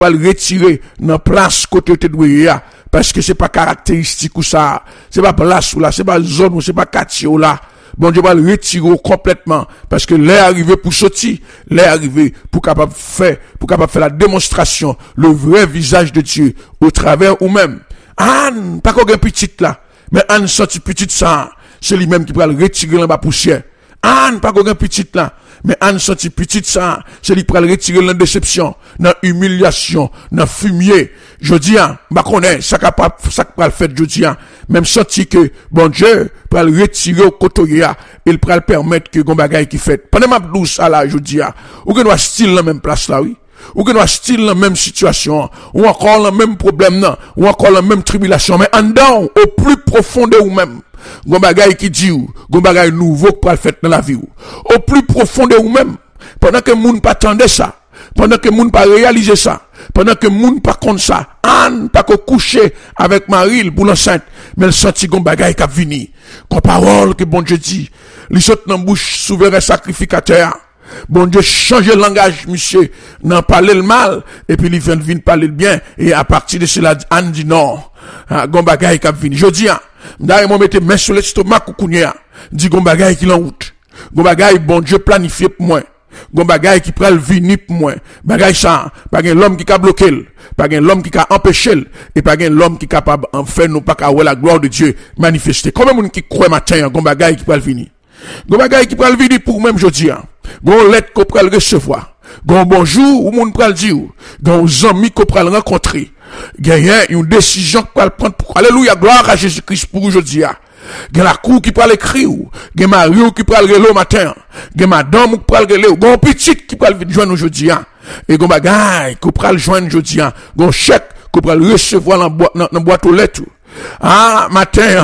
va le retirer dans place côté de doué parce que c'est pas caractéristique ou ça, c'est pas place ou là, c'est pas zone ou c'est pas quartier ou là. Bon Dieu va le retirer complètement parce que l'air arrivé pour sortir, l'air arrivé pour capable faire la démonstration le vrai visage de Dieu au travers ou même. Anne, pas qu'aucun petit là, mais Anne senti petit ça, c'est lui-même qui va le retirer dans la poussière. Anne, pas qu'aucun petit là, mais Anne senti petit ça, c'est lui qui va le retirer dans déception, dans humiliation, dans fumier. Je dis, bah connaît, ça capable, ça va le faire, je dis, même senti que, bon Dieu, pour le retirer au côté, il peut le permettre que gon bagay qui fait. Pendant ma douce à là, je dis, ou que nous style la même place là, oui. Ou que nous style la même situation, ou encore le même problème, non, ou encore la même tribulation, mais en dedans, au plus profond de vous-même. Gon bagay qui dit ou, gon bagay nouveau pour le faire dans la vie ou. Au plus profond de vous-même. Pendant que moun pas attendait ça. Pendant que moun pas réaliser ça. Pendant que moun pas compte ça. Anne pas que coucher avec Marie pour l'enceinte. Mais le senti gon bagay qui a vini. Qu'on parole que bon Dieu dit. Li saute dans bouche souverain sacrificateur. Bon Dieu change le langage, monsieur. N'en parler le mal. Et puis il vient parler le bien. Et à partir de cela, Anne dit non. Gon bagay qui a vini. Je dis, d'ailleurs, moi mette main sur l'estomac ou kounya. Dit gon bagay qui l'en route. Gon bagay bon Dieu planifié pour moi. Gon bagay qui pral vini pour moi. Bagay ça, pas gen l'homme qui a bloqué, pas gen l'homme qui a empêché, et pas gen l'homme qui capable en faire nous pas ka la gloire de Dieu manifester. Combien moun qui croit matin gon bagay qui pral vini. Gon bagay qui pral vini pour même jodi an. Gon lettre qu'on pral recevoir. Gon bonjour ou moun pral dire. Gon zami qu'on pral rencontrer. Gagne une décision qu'on pral prendre pour alléluia gloire à Jésus-Christ pour aujourd'hui. Gen la cour qui pral écrire, gen Mario qui pral relo matin, gen madame qui pral relo, gon petit qui pral joindre aujourd'hui et gon bagay qui pral joindre aujourd'hui, gon chèque qui pral recevoir dans boîte aux lettres. Ah, matin,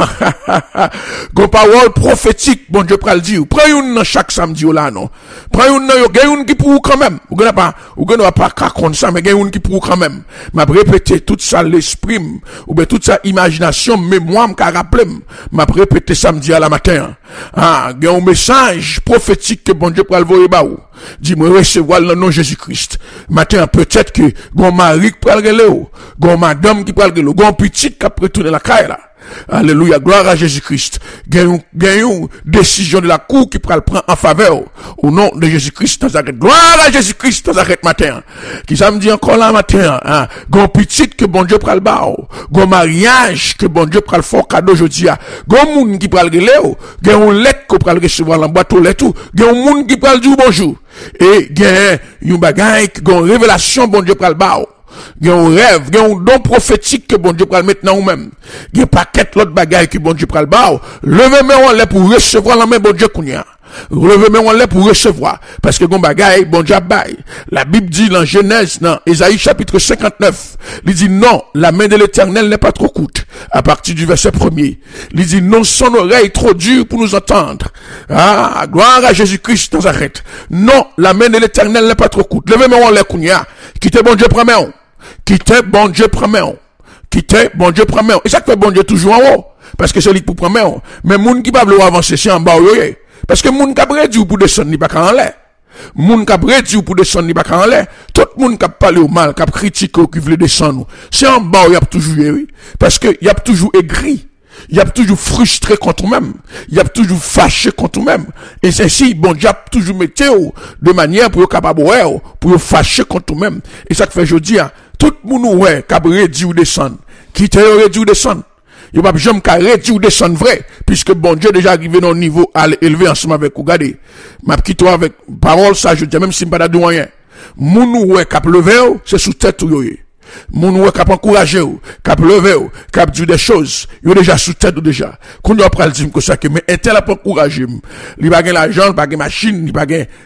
gon parole prophétique, bon Dieu pral dire, prends une chaque samedi là non. Prends une yo, gen une qui pour quand même. Ou gen pas comme ça, mais gen une qui pour quand même. M'a répété tout ça l'esprit, ou bien toute sa imagination, mémoire m'a rappelé, m'a répété samedi à la matin. Ah, gen un message prophétique que bon Dieu pral voyer ba ou. Dis-moi recevoir le nom Jésus-Christ. Matin, peut-être que gon mari qui pral rele, gon madame qui pral rele, gon petit qui pral retourner la caille là. Alléluia, gloire à Jésus-Christ. Gagne une décision de la cour qui pral prendre en faveur au nom de Jésus-Christ Nazareth. Gloire à Jésus-Christ Nazareth matin. Qui ça me dit encore là matin, gon petit que bon Dieu pral ba, gon mariage que bon Dieu pral fort cadeau aujourd'hui, gon moun qui pral rele, gon lettre que pral recevoir dans boîte aux lettres, gon moun qui pral dire bonjour. Et gagne une bagaille gon révélation bon Dieu pral ba. Il y a un rêve, il y a un don prophétique que bon Dieu pral mettre dans nous-mêmes. Il y a un paquet l'autre bagaille que bon Dieu pral ba. Levez-moi en l'air pour recevoir la main bon Dieu kounya. Levez-moi en l'air pour recevoir. Parce que bon bagaille, bon Dieu bail. La Bible dit dans Genèse, dans Ésaïe chapitre 59, il dit non, la main de l'Éternel n'est pas trop courte. À partir du verset 1er. Il dit non, son oreille trop dure pour nous entendre. Ah, gloire à Jésus-Christ Nazareth. Non, la main de l'Éternel n'est pas trop courte. Levez-moi en l'air kounya. Quittez bon Dieu premier. Quittez bon Dieu premier. Quittez bon Dieu premier. Et ça fait bon Dieu toujours en haut. Parce que c'est lui pour premier. Mais moun qui pas vouloir avancer, c'est en bas. Parce que moun qui a prédit pour descendre, il pas en l'air. Moun qui a prédit pour descendre, il pas en l'air. Tout moun qui a parlé au mal, qui a critiqué, qui veut descendre, c'est en bas, il y a toujours, oui. Parce que il y a toujours aigri. Il y a toujours frustré contre vous-même. Il y a toujours fâché contre vous-même. Et c'est ainsi, bon Dieu a toujours mettez de manière pour capable pour fâcher contre vous-même. Et ça fait jeudi, tout le monde ouais, qui a réduit ou descendre. Qui t'a réduit ou descendre. Il n'y a pas jamais qu'à réduire ou descendre vrai. Puisque bon Dieu déjà arrivé dans le niveau à l'élever ensemble avec vous. Regardez. M'a quitté avec parole, ça, je dis, même si je ne pas de rien. Moun ouais, qui a levé, c'est sous tête ou yoye. Moun wè k'ap encourager ou, k'ap lever ou, k'ap dit des choses, yo déjà sous tête ou déjà. Quand on pral dire que ça que mais un tel a pas encourager, li pa gen l'argent, li pa gen machine, li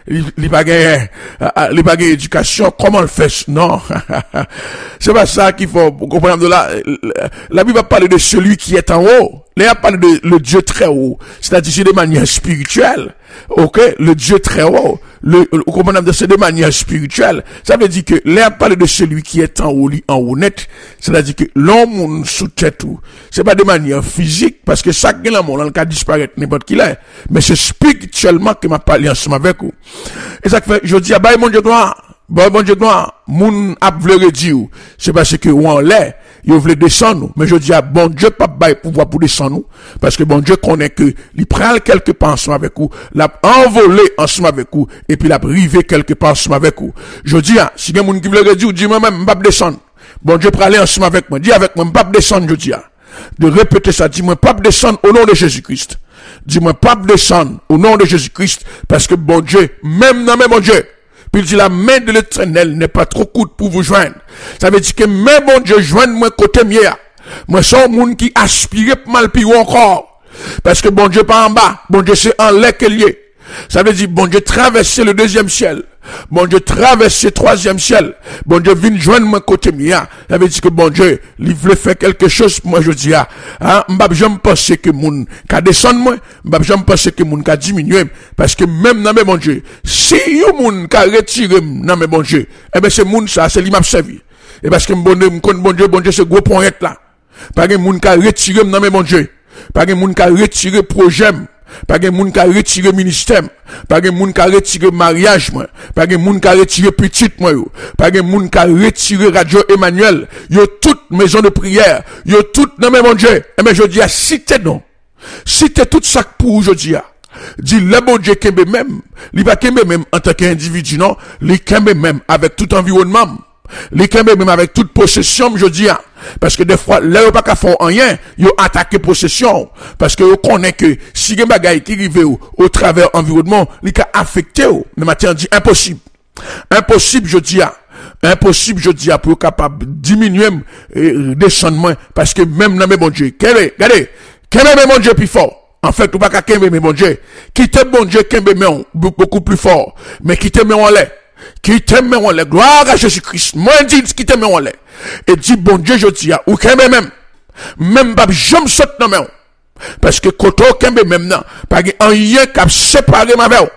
pa gen éducation, comment le fait? Non. C'est pas ça qu'il faut comprendre de là. La Bible parle de celui qui est en haut. Là, parle de le Dieu très haut. C'est-à-dire de manière spirituelle. Ok? Le Dieu très haut. Comment on dit de manière spirituelle. Ça veut dire que là, parle de celui qui est en haut net. C'est-à-dire que l'homme sous tête ou. C'est pas de manière physique, parce que ça, qui est là, dans le cas disparaître n'importe qui là. Mais c'est spirituellement que m'a parlé ensemble avec vous. Et ça fait, je dis, ah, bah, mon Dieu, gloire. bon Dieu gloire, moun ap vle redire, c'est parce que ou en l'air, il veut descendre nous. Mais je dis à bon Dieu, pas bail pouvoir pour descendre nous. Parce que bon Dieu connaît que, il prend quelque part ensemble avec vous, l'a envolé ensemble avec vous, et puis l'a privé quelque part ensemble avec vous. Je dis, si bien moun qui veut redire, dis moi-même, m'pas descendre. Bon Dieu prend aller ensemble avec moi. Dis avec moi, m'pas descendre, je dis, de répéter ça, dis-moi, pas descendre au nom de Jésus-Christ. Dis-moi, pas descendre au nom de Jésus-Christ, parce que bon Dieu, même dans mon Dieu, puis il dit la main de l'Éternel n'est pas trop courte pour vous joindre. Ça veut dire que même bon Dieu joindre moi côté mien. Moi son monde qui aspire mal pire encore. Parce que bon Dieu pas en bas, bon Dieu c'est en l'air qu'il y est. Ça veut dire bon Dieu traverser le deuxième ciel. Bon Dieu traverse le troisième ciel. Bon Dieu vient joindre moi côté mien. Ça veut dire que bon Dieu, il veut faire quelque chose pour moi je dis j'aime penser que moun ka descendre moi, j'aime penser que moun ka diminuer parce que même dans mes bon Dieu, si yo moun ka retirer dans mes bon Dieu, eh ben c'est moun ça, c'est lui m'a servi. Et parce que bon Dieu c'est gros point là. Pas gen moun ka retirer dans mes bon Dieu. Pas gen moun ka retirer projet. Pas gen moun ka retirer ministère, pas gen moun ka retirer mariage moi, pas gen moun ka retirer petite moi yo, pas gen moun ka retirer radio Emmanuel, yo toute maison de prière, yo toute dans même mon Dieu. Et mais je dis à cité non. Cité tout ça pour je dis dit le bon Dieu kembe même, li pas kembe même en tant qu'individu non, li kembe même avec tout environnement. Les kembe même avec toute possession, je dis, parce que des fois, là, pas qu'à faire rien, yo attaqué possession, parce que yo connaît que, si gen bagay qui rive au travers environnement, li ka affecté mais maintenant, dit impossible. Impossible, je dis, impossible, je dis, pour capable diminuer, descendre moins, parce que même dans mes bon Dieu, regardez, mes bon Dieu plus fort. En fait, ou pas qu'à kembe mes bon Dieu. Quitte bon Dieu, kembe mais beaucoup plus fort. Mais quitte mais on l'est. Qui t'aime on les gloire à Jésus-Christ. Moi dit qui t'aime on les. Et dit bon Dieu je dis ou kembe même pas j'aime saute dans main. Parce que koto kembe même non, pas un rien qui séparer ma veille.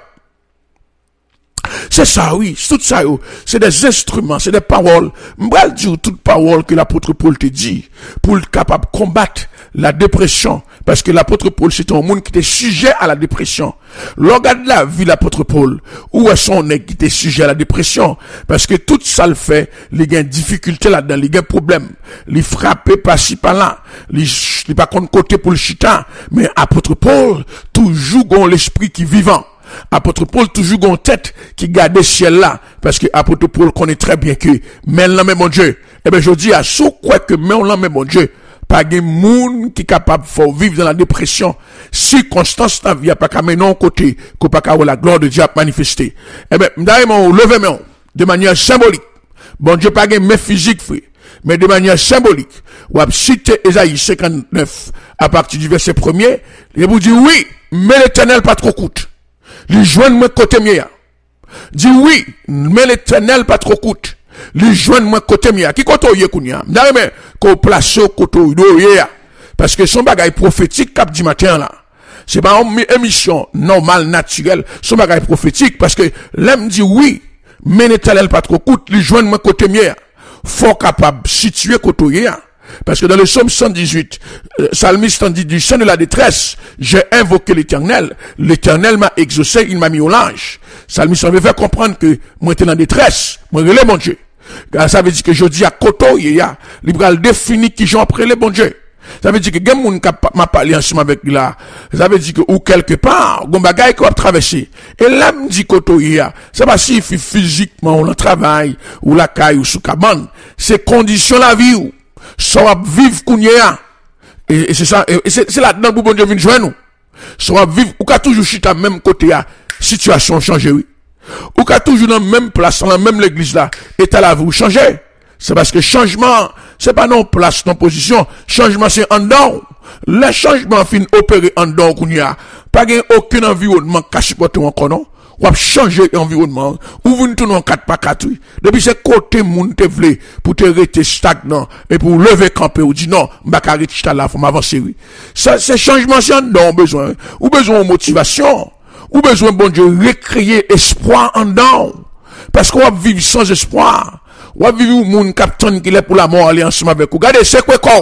C'est ça oui, tout ça c'est des instruments, c'est des paroles. M'bral dire toute parole que l'apôtre Paul te dit pour être capable de combattre la dépression. Parce que l'apôtre Paul, c'est un monde qui était sujet à la dépression. Regarde la vie de l'apôtre Paul. Où est-ce qu'on est qui était sujet à la dépression? Parce que tout ça le fait, les gains difficultés là-dedans, les gains problèmes. Les frapper par-ci par-là. Les pas contre côté pour le chita. Mais apôtre Paul, toujours gon l'esprit qui vivant. Apôtre Paul, toujours gon tête qui garde le ciel là. Parce que apôtre Paul connaît très bien que, mais l'homme est mon Dieu. Eh ben, je dis à sous quoi que, mais l'homme est mon Dieu. Pas de monde qui est capable de vivre dans la dépression. Circonstance dans la vie, pas qu'à mener en côté, qu'on pas qu'à la gloire de Dieu à manifester. Eh ben, d'ailleurs, levez main, de manière symbolique. Bon Dieu, pas de main physique, frère, mais de manière symbolique. Ou à citer Ésaïe 59, à partir du verset 1er, et vous dit oui, mais l'Éternel pas trop coûte. Les joindre moi côté mien. Dit oui, mais l'Éternel pas trop coûte. Les joindre moi côté mien. Qui côté yé kounya? D'ailleurs, qu'on place au côté yé. Parce que son bagay prophétique cap du matin là. C'est pas une émission normale, naturelle. Son bagay prophétique parce que l'homme dit oui, mais l'Éternel pas trop coûte. Les joindre moi côté mien. Faut capable situer côté yé. Parce que dans le psaume 118, psalmiste dit du sein de la détresse, j'ai invoqué l'Éternel. L'Éternel m'a exaucé, il m'a mis au linge. Psalmiste veut faire comprendre que moi j'étais en détresse, moi relais mon Dieu. Ça veut dire que je dis à Koto, il y a, libéral défini qui j'en après le bon Dieu. Ça veut dire que quelqu'un m'a parlé ensemble avec là. Ça veut dire que, ou quelque part, gon bagay qu'on a traversé. Et là, me dit Koto, il y a, c'est pas si physiquement, on travaille, ou la caille, ou sous cabane. C'est condition la vie, ou. Soit vivre kounya. Et c'est ça, et c'est là-dedans pour bon Dieu vient joindre nous. Soit vivre, ou qu'à toujours chita même côté à, situation changée, oui. Ou qu'à toujours dans la même place, dans la même l'église là, et à la vie changer. C'est parce que changement, c'est pas non place, non position. Changement, c'est en dedans. Le changement fin opéré en dedans kounya. Pas gain aucun environnement caché pour toi encore, non? Ou changer l'environnement, ou vous tournez en 4x4, oui. Depuis ce côté, moun te vle, pour te rester stagnant, et pour lever camper, ou dit non, m'bakari tita là, faut m'avancer, oui. Ça, c'est changement, c'est un don, besoin. Ou besoin de motivation. Ou besoin, bon Dieu, recréer espoir en dedans. Parce qu'on va vivre sans espoir. Ou va vivre où moun capitaine qui est pour la mort, aller ensemble avec vous. Regardez, c'est quoi,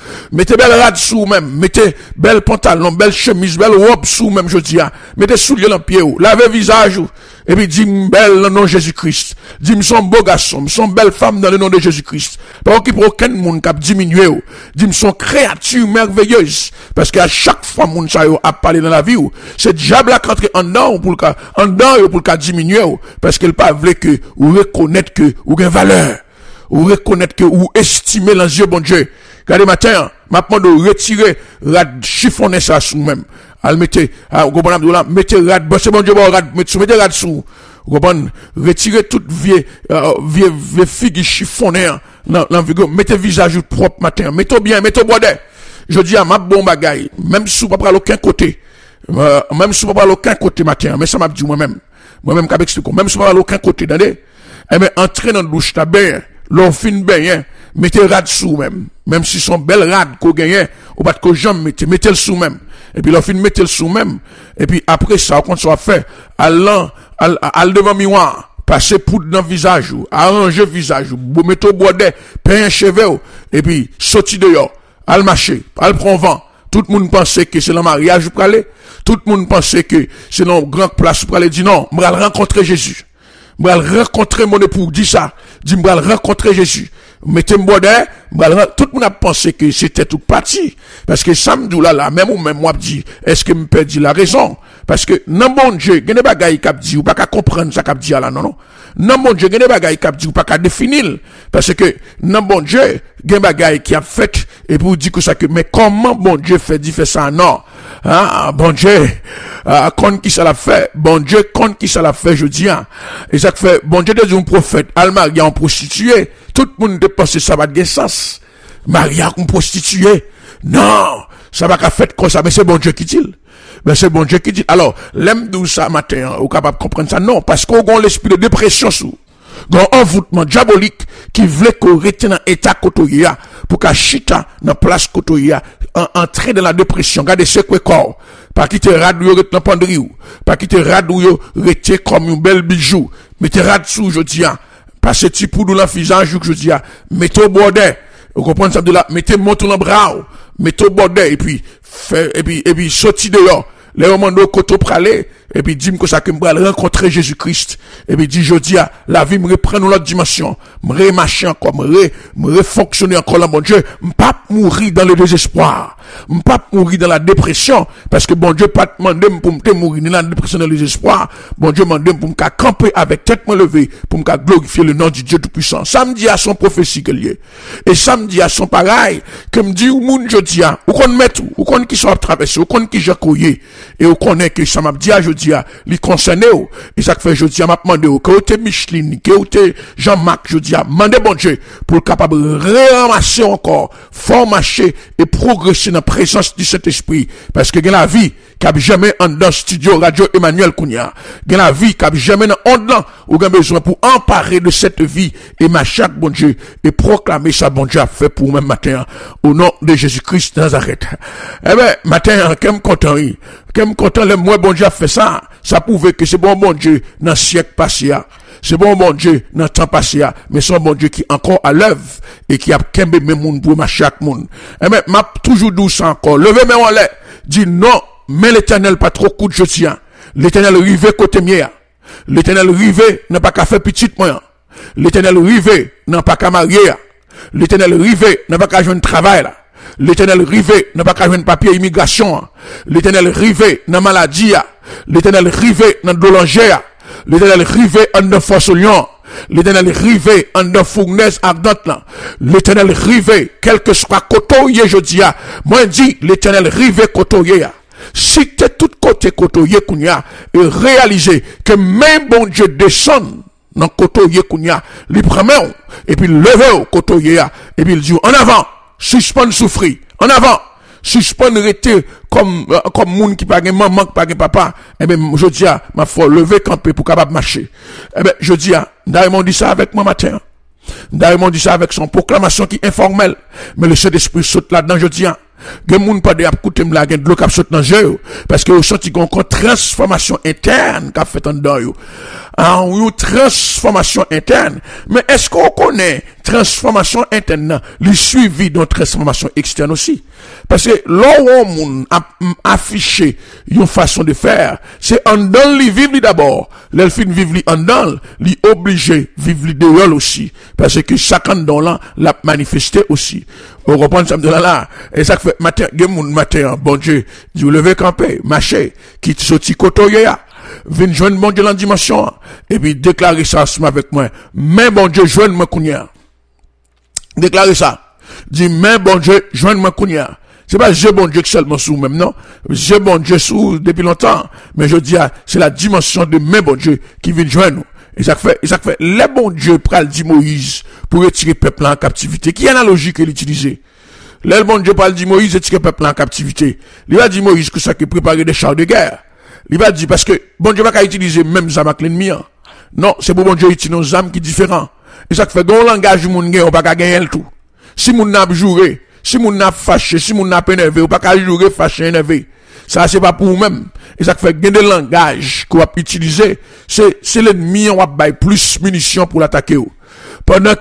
Mettez belle rade sous même, mettez belle pantalon, belle chemise, belle robe sous même, je dis, mettez souliers dans pied, lavez visage, et puis dis belle dans le nom de Jésus-Christ. Dis son beau garçon, son belle femme dans le nom de Jésus-Christ. Pas qu'il pour aucun monde qui a diminué, dis son créature merveilleuse, parce qu'à chaque fois moun sa yo a parlé dans la vie, c'est diable qui entre en dedans pour le diminuer, parce qu'il pas voulu que ou reconnaître que ou gain valeur. Ou reconnaître que ou estimer dans yeux bon Dieu. Regardez matin, maintenant de retirer rad chiffonner ça sous même. Al mettez mettez rad bon Dieu bon rad mettez rad sous. Vous comprenez, retirer toute vieille figue chiffonner dans vigo, mettez visage propre matin, mettez bien, mettez bordet. Je dis à ma bon bagaille, même si pas par aucun côté. Même si pas par aucun côté matin, mais ça m'a dit moi-même qu'avec ce même si pas par aucun côté, attendez. Eh ben entrer dans la douche ta bien. L'on fin bien, mettez rad sous même si son bel rad qu'on gagne, ou pas que jambe mettez le sous même. Et puis l'on fin mettez le sous même. Et puis après ça, quand ça fait, allant devant miroir, passer poudre dans le visage, arranger le visage, mettez au bordet, peindre un cheveu, et puis sortir dehors, al marcher, al prendre vent. Tout le monde pensait que c'est le mariage pour aller. Tout le monde pensait que c'est dans grande place pour aller. Dit non, je vais rencontrer Jésus. Je vais rencontrer mon époux. Dis ça. Dis, je vais rencontrer Jésus. Mettez-moi derrière. Tout le monde a pensé que c'était tout parti. Parce que samedi là, même moi, dit, est-ce que me perdu la raison? Parce que, non, bon Dieu, il y a des bagailles qui dit, ou pas qu'à comprendre ça qui dit là, non. Non, bon Dieu, il y a des bagailles qui dit, ou pas qu'à définir. Parce que, non, bon Dieu, il y a des bagailles qui a fait, et pour dire que ça que, mais comment bon Dieu fait ça, non? Bon Dieu, quand qui ça l'a fait? Bon Dieu, quand qui ça l'a fait, je dis, et ça fait, bon Dieu, de un prophète, Maria en prostituée, tout le monde pense que ça va de sens. Maria en prostituée. Non, ça va qu'à fait comme ça, mais c'est bon Dieu qui dit. Mais c'est bon Dieu qui dit. Alors, l'aime d'où ça matin, ou capable de comprendre ça? Non, parce qu'on a l'esprit de dépression sous. Un envoûtement diabolique qui voulait qu'on retienne dans l'état kotoya pour qu'à chita dans place kotoya entrer dans la dépression. Regardez ce que corps. Pas quitter radou dans pandri ou. Pas quitter radou retiens comme un bel bijou. Mettez rad sous, je dis, passez petit poudre dans le visage, je dis, mettez au bordet. Vous comprenez ça de là? Mettez montre dans le bras. Mettez au bordet et puis, sorti dehors. Les moments de koto pralé, et puis dis-moi que ça que me rencontrer Jésus-Christ, et puis dis, je dis, la vie me reprend dans l'autre dimension, me remarcher encore, me refonctionner encore là, mon Dieu, me pas mourir dans le désespoir, me pas mourir dans la dépression, parce que bon Dieu pas demandé pour me mourir dans la dépression, dans le désespoir, bon Dieu m'a demandé pour me camper avec tête me lever, pour me glorifier le nom du Dieu Tout-Puissant. Ça me dit à son prophétie que lié. Et ça me dit à son pareil, que me dit, ou moun je dis, ou qu'on met tout, ou qu'on qui sont traversés, ou qu'on qui j'ai couillé, et on connaît que ça m'a dit à jeudi les concernés et ça fait jeudi m'a demandé que vous êtes Micheline que vous êtes Jean-Marc jeudi demandé bon Dieu pour capable ramasser encore formacher et progresser dans la présence du Saint-Esprit parce que la vie qui a jamais en dans studio Radio Emmanuel Kounia la vie qui a jamais dans ondan ou avez besoin pour emparer de cette vie et ma chaque bon Dieu et proclamer ça bon Dieu a fait pour même matin au nom de Jésus-Christ de Nazareth. Eh ben matin qu'aime content Qu'aime content le moi bon Dieu a fait ça prouve que c'est bon Dieu dans le siècle passé c'est bon Dieu dans le temps passé mais c'est un bon Dieu qui encore à l'œuvre et qui a kembe mes moun pour ma chaque moun. Et mais m'a toujours douce encore levez mes en l'air dit non mais l'Éternel pas trop coup de jeudi l'Éternel rivé côté mien l'Éternel rivé n'a pas qu'à faire petite moyen l'Éternel rivé n'a pas qu'à marier l'Éternel rivé n'a pas qu'à jouer un travail là. L'Éternel rivé n'a pas qu'à jouer un papier immigration. L'Éternel rivé dans maladie. L'Éternel rivé dans douleur. L'Éternel rivé en de force lion. L'Éternel rivé en de fournaise ardente là. L'Éternel rivé quel que soit côté jeudi moi dit l'Éternel rivé côté si t'es tout côté côté kounya et réaliser que même bon Dieu descend dans côté kounya li prend et puis lever au côté et puis il dit en avant suspend souffrir en avant suspend rester comme moun qui pas maman qui pas papa et ben je dis ma foi lever camper pour capable marcher et ben je dis Daimon dit ça avec moi matin Daimon dit ça avec son proclamation qui informelle mais le Saint-Esprit saute là-dedans je dis gen moun pas de écouter me la gen de l'eau qui saute dans jeu parce que vous senti qu'on transformation interne qu'a fait en dedans yo en une transformation interne. Mais est-ce qu'on connaît transformation interne, le suivi d'une transformation externe aussi? Parce que là où on a affiché une façon de faire, c'est en dans les vivre d'abord. L'elfine vivre en dans, li obligé vivre dehors aussi. Parce que chacun dans là, l'a manifesté aussi. On reprend ça de là. Et ça fait matin, matin, bon Dieu, du lever campé, marcher, qui sorti kotoye ya. Vin joindre bon Dieu dans dimension, et puis déclarer ça ensemble avec moi. Mais bon Dieu, joindre moi kounya. Déclarer ça. Dis, mais bon Dieu, joindre moi kounya. C'est pas je bon Dieu que seulement sous même, non. Je bon Dieu sous depuis longtemps. Mais je dis, c'est la dimension de mais bon Dieu qui vient joindre nous. Et ça fait, les bon Dieu pral dit Moïse pour retirer peuple en captivité. Qui est analogie qu'il utilisait? Le bon Dieu pral dit Moïse retirer peuple en captivité. Il va dire Moïse que ça qui préparer des chars de guerre. Il va dire parce que bon Dieu va pas utiliser même zam avec l'ennemi. Non, c'est pour bon Dieu utiliser nos âmes qui différents. Et ça fait gon langage moun gen on pas gagner le tout. Si moun n'a joué, si moun n'a fâché, si moun n'a énervé, ou pas qu'à jouer fâché énervé. Ça c'est pas pour vous même. Et ça fait gagner des langages qu'on va utiliser, c'est l'ennemi on va bailler plus munitions pour l'attaquer. Pendant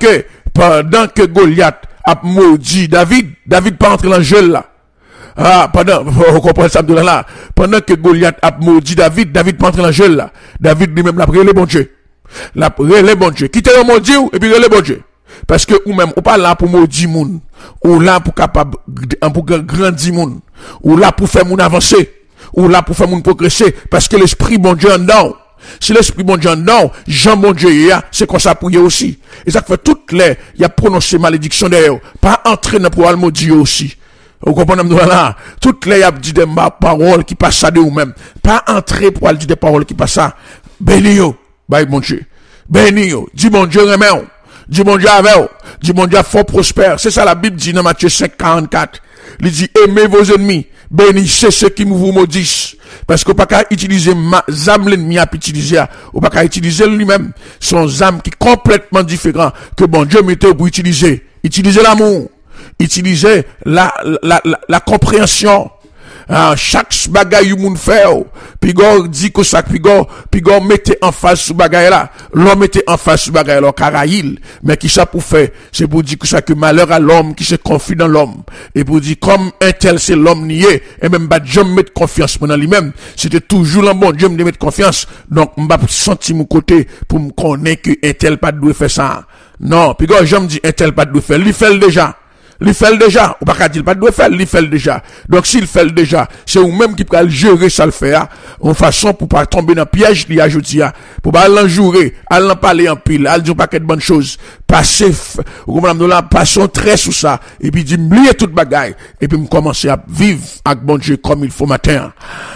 que Goliath a maudit David pas entré dans le jeu là. Ah, vous comprenez ça de là. Pendant que Goliath a maudit David pas entré dans le jeu là. David lui-même l'a prié le bon Dieu. L'a prié le bon Dieu. Quittez le maudit et puis le bon Dieu. Parce que ou même ou pas là pour maudire moun, ou là pour capable pour grandir moun, ou là pour faire moun avancer, ou là pour faire moun progresser parce que l'esprit bon Dieu en dedans. Si l'esprit bon Dieu en dedans, Jean bon Dieu c'est comme ça prier aussi. Et ça fait toutes les il y a prononcé malédiction derrière, pas entrer dans pour maudire aussi. Vous comprenez là? Toutes les y a dit des paroles qui passent ça de vous-même, pas entrer pour dire des paroles qui passent ça. Béni yo, bye bon Dieu. Béni yo, dis bon Dieu remet. Dis mon Dieu avec vous. Dis mon Dieu fort prospère. C'est ça la Bible dit dans Matthieu 5, 44. Il dit, aimez vos ennemis. Bénissez ceux qui vous maudissent. Parce qu'on pas qu'à utiliser âme l'ennemi à utiliser. On pas qu'à utiliser lui-même. Son âme qui est complètement différent que bon Dieu mettait pour utiliser. Utiliser l'amour. Utiliser la compréhension. Chaque bagaille you moun fait, Pigor dit que ça, Pigor mettez en face sous bagaille là, l'homme mettez en face sous bagaille là, caraïl, mais qui ça pour faire, c'est pour dire que ça que malheur à l'homme qui se confie dans l'homme, et pour dire comme un tel c'est l'homme nié, et même pas jamais mettre confiance dans lui-même, c'était toujours le bon Dieu me mettre confiance, donc m'pa senti mon côté pour me connaître que un tel pas doit faire ça. Non, Pigor j'aime dit un tel pas doit faire, il fait déjà. Il fait déjà, ou pas dire pas de faire, il fait déjà. Donc s'il fait déjà, c'est vous même qui peut gérer ça le faire en façon pour pas tomber dans piège li ajouti pour pas l'enjouer, aller parler en pile, aller dire paquet de bonnes choses, passer ou comme là passons très sous ça et puis dit m'oublier toute bagaille et puis me commencer à vivre avec bon Dieu comme il faut matin.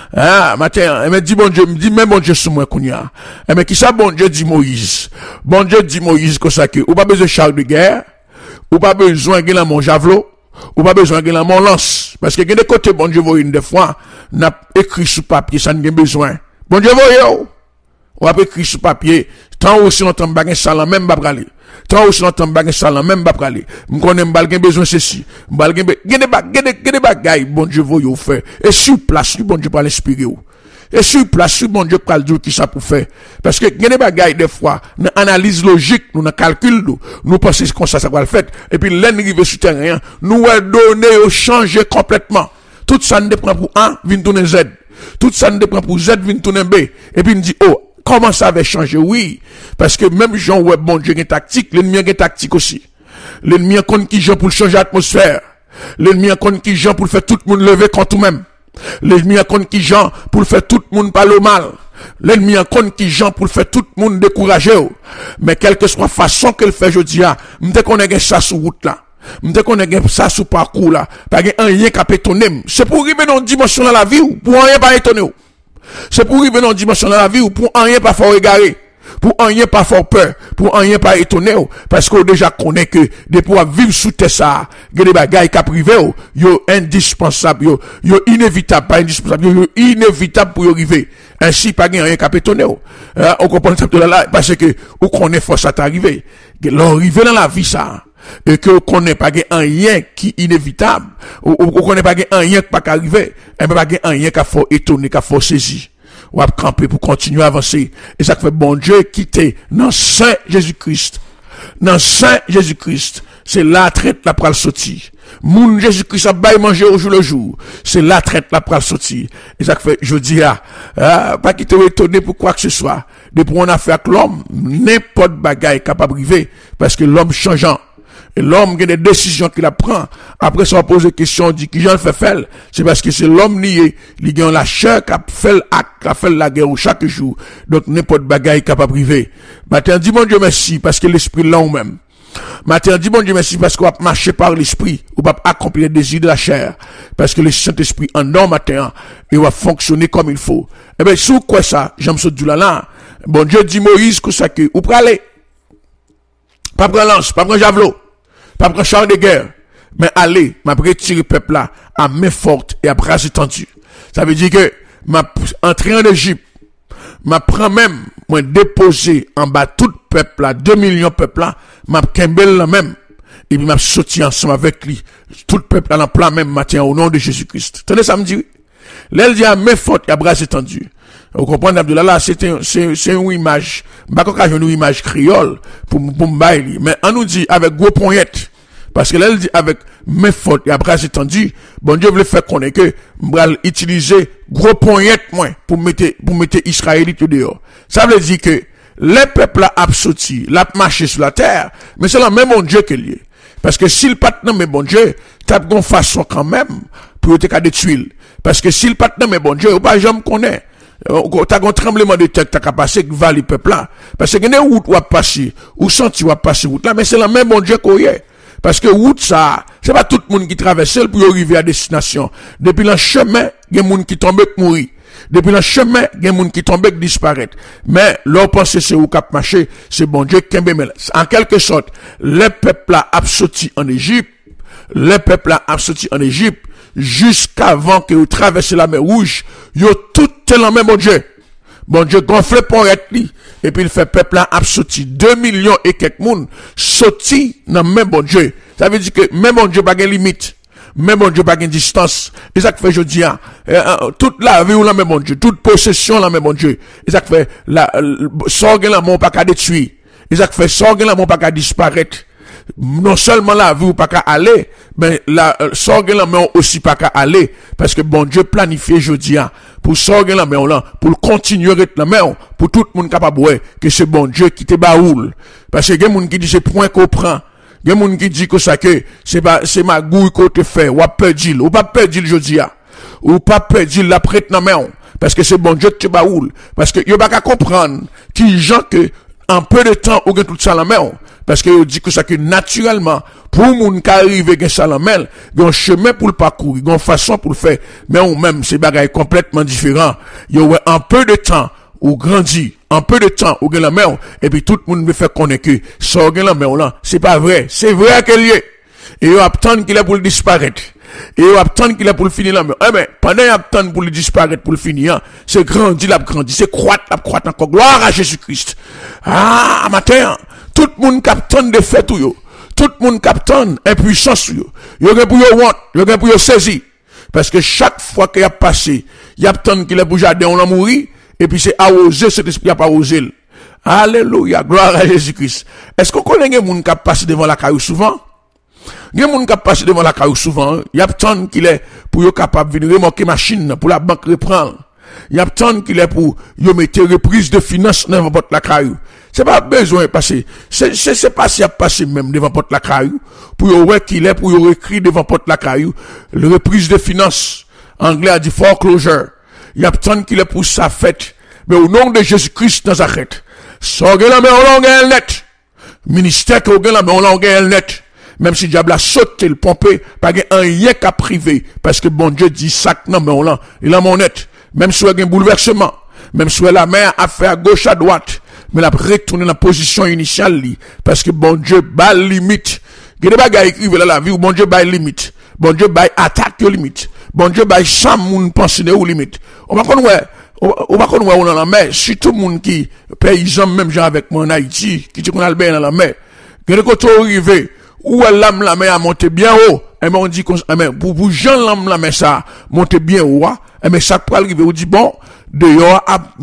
Matin, et me dit bon Dieu, me dit même bon Dieu sous moi kounya. Et mais qui ça bon Dieu dit Moïse. Bon Dieu dit Moïse que ça que ou pas besoin de char de guerre. Ou pas besoin de mon javelot, ou pas besoin de mon lance. Parce que des côtés, bon Dieu voyez une des fois, n'a écrit sur papier, ça n'a besoin. Bon Dieu voyez, ou pas écrit sur papier, tant aussi longtemps bagay ça même pas praler. Tant aussi longtemps bagay ça même pas praler. M'connais m'balgen besoin ceci. M'balgen gade bagay, bon Dieu voyez faire. Et sur place, bon Dieu pas l'inspirer ou. Et sur place, bon Dieu pas le dire qui ça pour faire. Parce que, des bagailles, des fois, dans analyse logique, nous, dans calcul, nous pensons qu'on ça va le faire. Et puis, l'ennemi sur terrain, nous, donner, changer complètement. Tout ça ne dépend pour A, vient tourner Z. Tout ça ne dépend pour Z, vient tourner B. Et puis, il dit, oh, comment ça va changer? Oui. Parce que même Jean, ouais, bon Dieu, il y a une tactique, l'ennemi a une tactique aussi. L'ennemi a compte qui Jean pour changer l'atmosphère. L'ennemi a compte qui Jean pour faire tout le monde lever contre nous-mêmes. L'ennemi a compte qui Jean pour faire tout le monde parler mal. L'ennemi a compte qui Jean pour faire tout le monde décourager. Mais quelle que soit la façon qu'elle fait, je dis, m'te connaît ça sur route là. M'te connaît ça sur parcours là. Pas rien qu'à pétonner. C'est pour arriver dans une dimension dans la vie ou pour rien pas étonner. C'est pour arriver dans une dimension dans la vie ou pour rien pas fort égarer. Pour rien pas fort peur, pour rien pas étonné, parce qu'on déjà connaît que de pouvoir vivre sous terre ça, il y a des bagailles qui privé, yo indispensable, yo inévitable, pas indispensable, yo inévitable pour y arriver. Ainsi, pas rien qui étonné. On comprend ça là, parce que, on connaît force à t'arriver. L'arriver dans la vie ça, et que on connaît pas rien qui est inévitable, on connaît pas rien qui pas arriver, et pas rien qui faut étonner, qui faut saisir. ou à camper pour continuer à avancer. Et ça fait bon Dieu quitter dans Saint Jésus-Christ. Dans Saint Jésus-Christ, c'est la traite la pral sortir. Moun Jésus-Christ a bail manger au jour le jour. C'est la traite la pral sortir. Et ça fait, je dis, pas qu'il te étonné pour quoi que ce soit. Depuis on a fait avec l'homme, n'importe bagaille capable de arriver. Parce que l'homme changeant. Et l'homme qui a des décisions qu'il prend. Après, ça va poser question, on dit, qui j'en fait faire? C'est parce que c'est l'homme lié. Il a la chair qui a fait l'acte, qui a fait la guerre chaque jour. Donc, n'importe bagaille capable de arriver. Matin, dis mon Dieu merci, parce que l'esprit là ou même. Matin, dis bon Dieu merci parce qu'on va marcher par l'esprit, on va accomplir les désirs de la chair, parce que le Saint-Esprit en non matin, il va fonctionner comme il faut. Eh bien, sous quoi ça, j'aime ce là, bon Dieu dit Moïse que ça que, ou pour aller, pas prendre lance, pas prendre javelot, pas prendre char de guerre, mais allez, m'a retirer peuple là, à main forte et à bras étendus. Ça veut dire que, m'a entré en Égypte, m'a prend même, moi déposé en bas tout peuple là, 2 millions de peuple là, m'a kembel là même, et puis m'a sorti ensemble avec lui, tout le peuple là, dans plein même matin, au nom de Jésus-Christ. Tenez, ça me dit, là, il dit à main forte et à bras étendus. Vous comprenez, Abdullah, là, c'est une image, pas qu'on a une image créole, pour m'bailler, mais on nous dit avec gros poignette. Parce que là, il dit avec main forte et à bras étendus, bon Dieu voulait faire connaître que, m'bral utiliser gros poignette, moi, pour mettre Israélite dehors. Ça veut dire que, les peuples là a sorti, l'a marché sur la terre, mais c'est le même bon Dieu que lié. Parce que s'il pas de bon Dieu, t'as une façon quand même, pour te des tuiles. Parce que s'il pas de bon Dieu, ou pas jamais connaît. T'as un tremblement de terre, t'as qu'à passer, va les peuples là. Parce que, il y a une route ou à passer, ou senti ou à passer route là, mais c'est le même bon Dieu qu'on y est. Parce que route ça, c'est pas tout le monde qui traverse pour arriver à destination. Depuis le chemin, il y a des gens qui tombent et mourir. Depuis le chemin, il y a des gens qui tombent et disparaissent. Mais, leur pensée c'est où cap marché, c'est bon Dieu qui en quelque sorte, les peuples là a sorti en Égypte, les peuples là a sorti en Égypte, jusqu'avant que vous traversez la mer Rouge, yo tout est le même bon Dieu. Bon Dieu gonfle pour être li. Et puis il fait peuple là a sorti 2 millions et quelques moun sorti dans même bon Dieu. Ça veut dire que même bon Dieu pas de limite. Même bon Dieu pas de distance. Et ça fait je dis toute la vie ou la même bon Dieu, toute possession la même bon Dieu. Et ça fait la sorgue là mon pas qu'à détruire. Et ça fait sorgue là mon pas qu'à disparaître. Non seulement la vie ou pas qu'à aller, mais la sorgue là mais aussi pas qu'à aller parce que bon Dieu planifié jeudi pour sorgue là mais là pour continuer la main pour tout le monde capable que c'est bon Dieu qui te baoule parce que il y a des gens qui disent c'est point qu'on prend. Il y a des gens qui disent que ça que c'est ma gouille qu'on te fait ou pas perdre jeudi ou pas perdre la prête dans main parce que c'est bon Dieu qui te baoule parce que yo pas qu'à comprendre qui gens que en peu de temps ou gain tout ça la main parce que dit que ça que naturellement pour moun qui arrive gain ça la main gon chemin pour le parcourir gon façon pour le faire mais ou même c'est bagaille complètement différent yo en peu de temps ou grandi en peu de temps ou gain la main et puis tout le monde veut faire connaître que ça gain la main là c'est pas vrai c'est vrai qu'elle y est et yo attend qu'il est pour disparaître et yo attend qu'il est pour finir la main mais pendant y attend pour le disparaître pour le finir c'est grandi c'est croître encore gloire à Jésus-Christ matin tout le monde captonne de fait tout yo. Tout le monde captonne impuissance yo. Yo gen pour yo want, yo gen pour yo saisi. Parce que chaque fois qu'il a passé, y a tant qu'il est pour jardin on a mouri et puis c'est arrosé cet esprit a pas arrosé. Alléluia, gloire à Jésus-Christ. Est-ce qu'on connaît des monde qui passe devant la caillou souvent? Il y a des gens qui passent devant la caillou souvent, il y a tant qu'il est pour yo capable venir remorquer machine pour la banque reprendre. Il y a tant qu'il est pour yo mettre reprise de finances dans votre la caillou. C'est pas besoin de passer. C'est pas si à passer même devant porte la caillou. Pour y voir qu'il est, pour y écrire devant porte la caillou. Le reprise de finances. Anglais a dit foreclosure. Il y a tant qu'il est pour sa fête. Mais au nom de Jésus-Christ, Nazareth. Sorgez la main au long net. Ministère qui au la main au long net. Même si diable a sauté le pompé, pas un rien qu'à privé. Parce que bon Dieu dit ça, non, mais on l'a, il a mon net. Même si il y a un bouleversement. Même si la main a fait à gauche, à droite. Mais la retourner dans la position initiale parce que bon Dieu bat limite. Il y a des bagages écrivent dans la vie où bon Dieu bat limite. Bon Dieu bat attaque aux limites. Bon Dieu bat sans moun penser aux limites. On va connaître on dans la mer, surtout moun qui paysan même gens avec moi en Haïti qui dit qu'on a le bain dans la mer. Il y a des côtés arrivé où l'âme la mer a monté bien haut. Et on dit pour Jean l'âme la mer ça monte bien haut. Et mais ça peut arriver on dit bon dehors,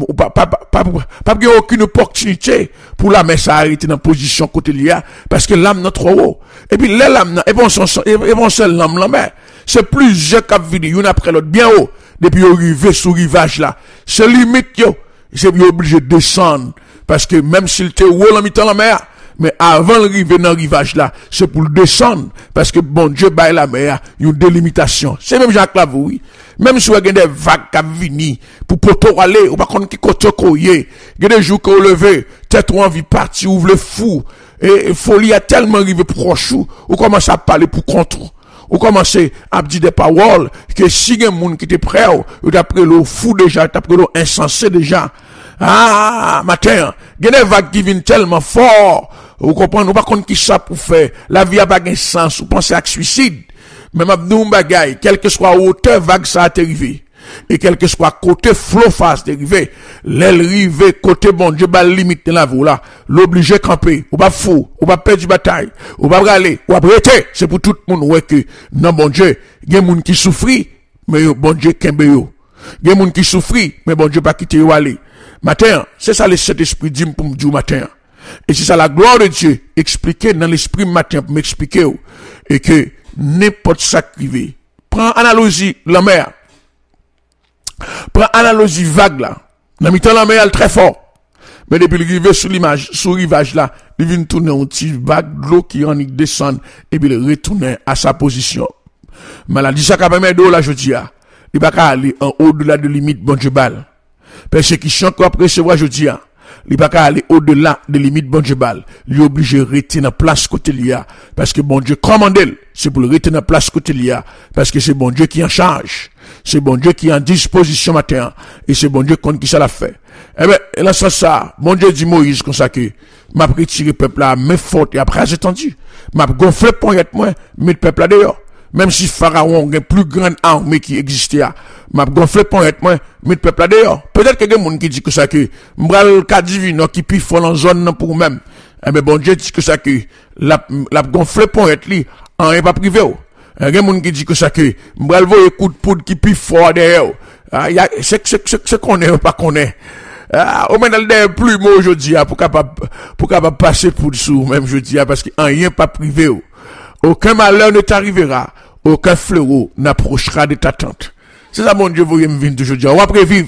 pas aucune opportunité pour la messe à arrêter dans position côté liya, parce que l'âme n'est trop haut. Et puis, les lames, et bon, seul l'âme, là, c'est plusieurs qui viennent, une après l'autre, bien haut, depuis arriver sur rivage là. C'est limite, c'est obligé de descendre, parce que même s'il était haut, en mi-temps la mer, mais avant d'arriver dans le rivage là, c'est pour le descendre, parce que bon Dieu baille la mer, il y a une délimitation. C'est même Jacques Lavoie, oui. Même si vous avez des vagues qui viennent, pour poto aller, ou pas contre qui koto koye, il y a des jours qu'on levé, tête ou envie partir, ouvre le fou, et folie a tellement arrivé proche, ou commence à parler pour contre. Ou commencez à dire des paroles, que si il y a un monde qui était prêt, ou d'après le fou déjà, d'après le insensé déjà. Ah, matin, il y a des vagues qui viennent tellement fort, vous comprenez, ou pas contre qui ça pour faire, la vie a pas de sens, ou pensez à suicide. Même abdou bagay, quel que soit hauteur vague ça a arrivé, et quel que soit côté flow face dérivé, l'aile rivé côté bon Dieu bal limite de la voie là, l'obligé camper, ou pas fou, ou pas perdre bataille, ou pas râler, ou pas arrêter, c'est pour tout le monde ouais que non bon Dieu, il y a des gens qui souffrent, mais bon Dieu kembe yo. Il y a des gens qui souffrent, mais bon Dieu pas quitter yo aller. Matin, c'est ça le Saint-Esprit dit pour me dire matin. Et c'est ça la gloire de Dieu expliquer dans l'esprit matin pour m'expliquer et que n'importe ça qui arrive. Prends analogie la mer. Prends analogie vague là. Dans mi-temps la mer elle très fort. Mais depuis le rive sur l'image, sur rivage là, il vient tourner un petit vague de l'eau qui en descend et puis il retourne à sa position. Maladie ça permet d'eau là je dis il va pas aller en au-delà de limite bon Dieu balle. Persécution qu'on après se voit je dis il va pas aller au-delà des limites bon Dieu balle. Il est obligé de rester dans place côté liya parce que bon Dieu commande, c'est pour le rester dans place côté liya parce que c'est bon Dieu qui en charge. C'est bon Dieu qui est en disposition matin et c'est bon Dieu qui ça l'a fait. Eh ben là ça bon Dieu dit Moïse comme ça que m'a retiré peuple là mais forte et après j'ai tendu. M'a gonflé poignette moi mettre peuple là dehors. Même si Pharaon a une plus grande armée qui existait, m'a gonflé poignette moi mettre peuple là dehors. Peut-être que quelqu'un qui dit que ça que m'bral ka divin qui puis font en zone pour même. Eh ben bon Dieu dit que ça que la gonflé poignette li en est pas privé. Il y a des gens qui disent que ça que m'bral voyer coup de poudre qui puis fort derrière. C'est qu'on est ou pas qu'on est. Au moins dans le plus mot aujourd'hui pour capable passer pour dessous même jeudi parce que rien pas privé. Aucun malheur ne t'arrivera, aucun fléau n'approchera de ta tente. C'est ça mon Dieu vous me vient aujourd'hui. Ou après vivre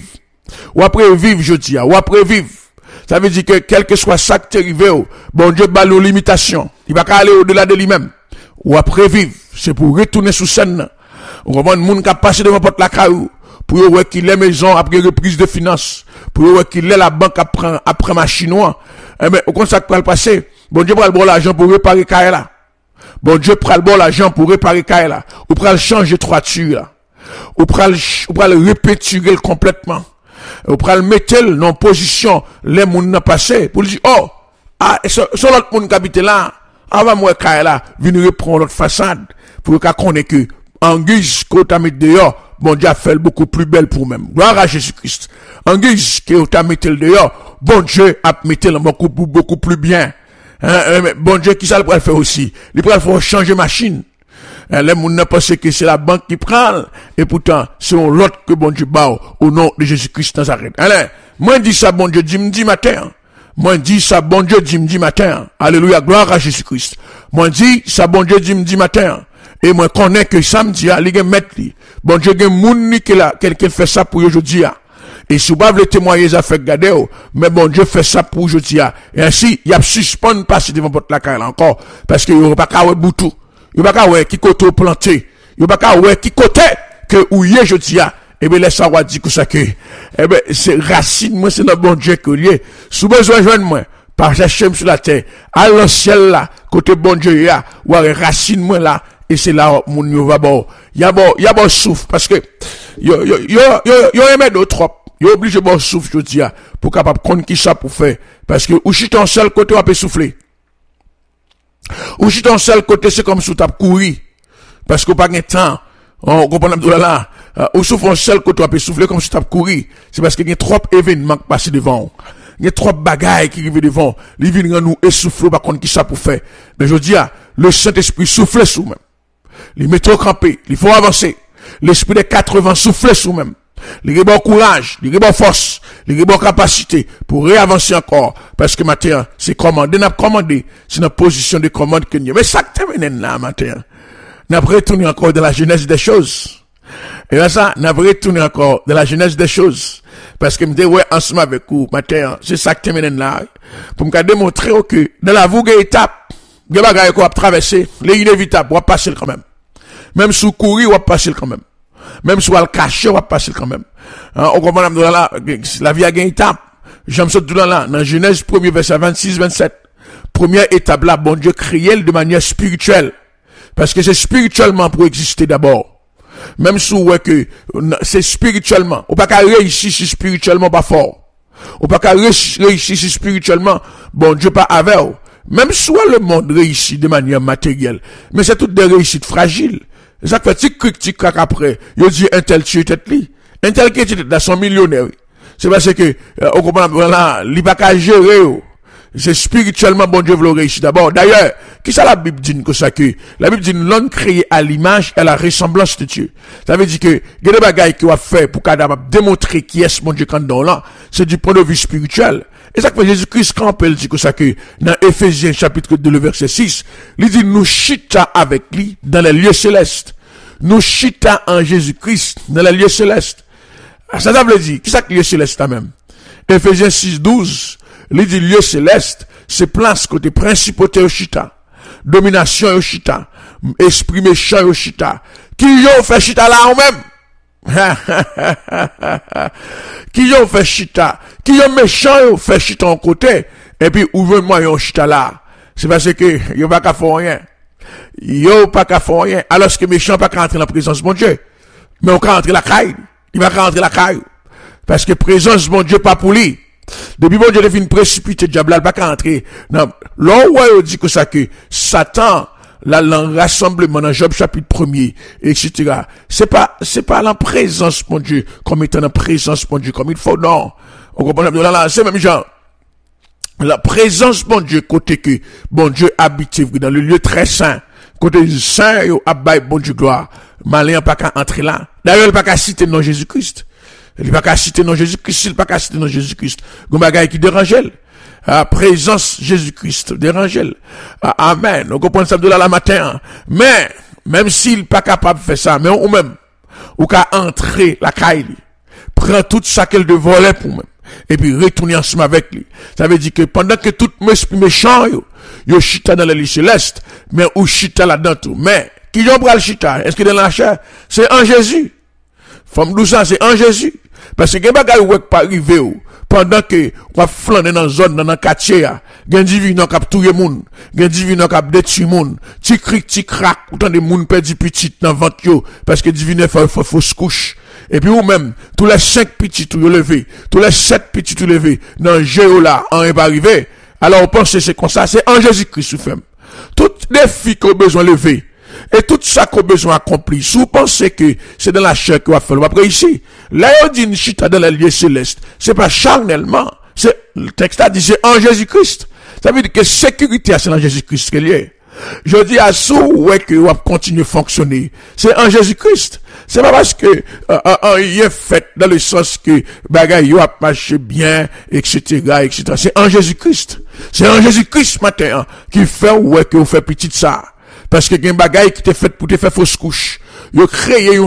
jeudi, ou après vivre. Ça veut dire que quel que soit ça qui t'arrive, bon Dieu bat nos limitations. Il va pas aller au-delà de lui-même. Ou après vivre, c'est pour retourner sous scène. On comprend le monde qui a passé devant porte la caillou. Pour voir qu'il est maison après reprise de finances. Pour voir qu'il est la banque après machine noire. Eh ben, au contraire, ça peut le passer. Bon Dieu prend le bon l'argent pour réparer caille là. Bon Dieu prend le bon l'argent pour réparer caille là. Ou prend le changer toiture là. Ou prend le répéturer complètement. Ou prend le mettre dans position les moun n'a passé pour dire oh sur l'autre monde qui habite là avant moi caille là venir reprendre l'autre façade pour qu'on connaisse que en guise qu'on t'a mis dehors bon Dieu a fait beaucoup plus belle pour même. Gloire à Jésus-Christ. En guise qu'on t'a mis dehors bon Dieu a mis beaucoup plus bien. Bon Dieu qui ça le faire aussi. Il pourrait faire changer machine. Les gens ne pensent que c'est la banque qui prend et pourtant c'est l'autre que bon Dieu bat au nom de Jésus-Christ Nazareth. Allez, moi dis ça bon Dieu dit matin. Moi dis ça bon Dieu dit matin. Alléluia, gloire à Jésus-Christ. Moi dis ça bon Dieu dit matin. Et moi connais que samedi a les mettre li. Bon Dieu gen moun qui là quelqu'un fait ça pour aujourd'hui. Et si vous pas voulez témoigner ça fait garder mais bon Dieu fait ça pour aujourd'hui. Et ainsi il y a suspend passer devant votre la caille encore parce que il y a pas ka ouais boutou. Il y a pas ka ouais qui côté planté. Il y a pas ka ouais qui côté que ou y aujourd'hui. Et ben laisse ça dire que ça que eh ben c'est racine moi c'est le bon Dieu que lié. Sous besoin joindre moi par chercher sur la terre à le ciel là côté bon Dieu ya ou racine moi là. Et c'est là mon yo va bon y a bon souffle parce que yo aimé d'autres trop yo obligé bon souffle je dis pour capable connait qui ça pour faire parce que ou si ton seul côté on peut souffler ou si ton seul côté c'est comme si tu as couru parce que pas de temps on comprend là ou souffle un seul côté on peut souffler comme si tu as couru c'est parce qu'il y a trop événements qui passent devant il y a trop bagailles qui arrivent devant ils viennent nous essouffler pas connait qui ça pour faire mais je dis le Saint-Esprit souffle sous même les métaux campés, il faut avancer. L'esprit des 80 souffle sous même. il a bon courage, il a bon force, il a bon capacité pour réavancer encore. Parce que matin, c'est commandé, n'a commandé, c'est une position de commande que nous. Mais ça termine là, matin. N'a retourné encore dans la genèse des choses. Et là, ça, n'a retourné encore dans la genèse des choses. Parce que me dit, ouais, ensemble avec vous, matin, c'est ça qui termine là. Pour me démontrer que dans la voie étape, il y a des bagages qu'on va traverser, les inévitables, on va passer quand même. Même sous courir, on va passer quand même. Même sous le cacher, on va passer quand même. On comprend là, la vie a gagné étape. J'aime ça tout là, dans Genèse 1er verset 26-27. Première étape là, bon Dieu créé de manière spirituelle. Parce que c'est spirituellement pour exister d'abord. Même si ouais que c'est spirituellement. On pas qu'à réussir si spirituellement pas fort. On pas qu'à réussir si spirituellement, bon Dieu pas avec. Même si le monde réussit de manière matérielle. Mais c'est toutes des réussites fragiles. Ça fait tic crac après. Yo dit un tel tué tête li. Un tel qui est dans son millionnaire. C'est parce que, on comprend, voilà, il pas qu'à gérer. C'est spirituellement bon Dieu veut réussir d'abord. D'ailleurs, qui ça la Bible dit que ça que? La Bible dit l'homme créé à l'image et à la ressemblance de Dieu. Ça veut dire que, il y a des bagailles qui va faire pour capable démontrer qui est mon Dieu quand dans là. C'est du point de vue spirituel. Et ça que Jésus-Christ, quand on dit que ça que, dans Éphésiens chapitre 2, le verset 6, il dit, nous chita avec lui dans les lieux célestes. Nous chita en Jésus-Christ dans les lieux célestes. Ça veut dire, qui ça que lieu céleste même? Éphésiens 6, 12, il dit lieu céleste, c'est place côté principauté au chita, domination au chita, esprit méchant au chita. Qui yon fait chita là ou même? Qui yon fait chita? Qui yon méchant yon fait chita en côté? Et puis ouvre-moi yon chita là. C'est parce que yon pas qu'à faire rien. Yon pas qu'à faire rien. Alors que méchant pas qu'à entrer dans la présence de mon Dieu. Mais on qu'à entrer la caille. Il va qu'à entrer la caille. Parce que présence de mon Dieu pas pour lui. Depuis bon Dieu devine précipiter diable pas qu'à entrer. Non, là où on dit que ça que Satan là le rassemblement dans Job chapitre 1er etc. C'est pas la présence mon Dieu comme étant la présence mon Dieu comme il faut non. On comprend là c'est même genre la présence mon Dieu côté que bon Dieu habite dans le lieu très saint. Côté saint yo abaye bon Dieu gloire. Malin pas qu'à entrer là. D'ailleurs il pas qu'à citer non Jésus-Christ. Il pas qu'à citer non Jésus-Christ, il pas qu'à citer non Jésus-Christ. Gon bagay qui dérange. Présence Jésus-Christ dérange. Amen. On comprend ça de là la matin. Mais même s'il pas capable de faire ça, mais ou même ou qu'à entrer la caille, prend tout ça qu'elle de voler pour même et puis retourner ensemble avec lui. Ça veut dire que pendant que tout esprit méchant yo chita dans les lieux célestes, mais ou chita là-dedans tout. Mais qui yon bral chita? Est-ce que dans la chair? C'est en Jésus. Femme douce, c'est en Jésus. Parce que, bagay ou pas arrivé ou, pendant que, on va flaner dans la zone, dans le quartier, gen divin kap touye moun, gen divin kap détruire moun, ti crik, ti crack, autant de moun perdu petit dans ventre yo, parce que divin faut fausse couche. Et puis ou même, tous les 5 petits tout levé, tous les 7 petits tout levé, dans Géo là, en est pas arrivé. Alors on pense que c'est comme ça, c'est en Jésus-Christ ou femme. Toutes les filles qui ont besoin de lever, et tout ça qu'on a besoin d'accomplir. Si vous pensez que c'est dans la chair qu'on va faire, après ici, là, on dit une chita dans les lieux célestes. C'est pas charnellement. C'est, le texte a dit, c'est en Jésus-Christ. Ça veut dire que sécurité, c'est en Jésus-Christ qu'elle est. Je dis à ceux, ouais, que on va continuer à fonctionner. C'est en Jésus-Christ. C'est pas parce que, il est fait dans le sens que, bagay, yo a marché bien, etc., etc. C'est en Jésus-Christ. C'est en Jésus-Christ, matin, qui fait, ouais, que vous fait petit ça. Parce que, il y a un bagay qui t'est fait pour te faire fausse couche. Yo créé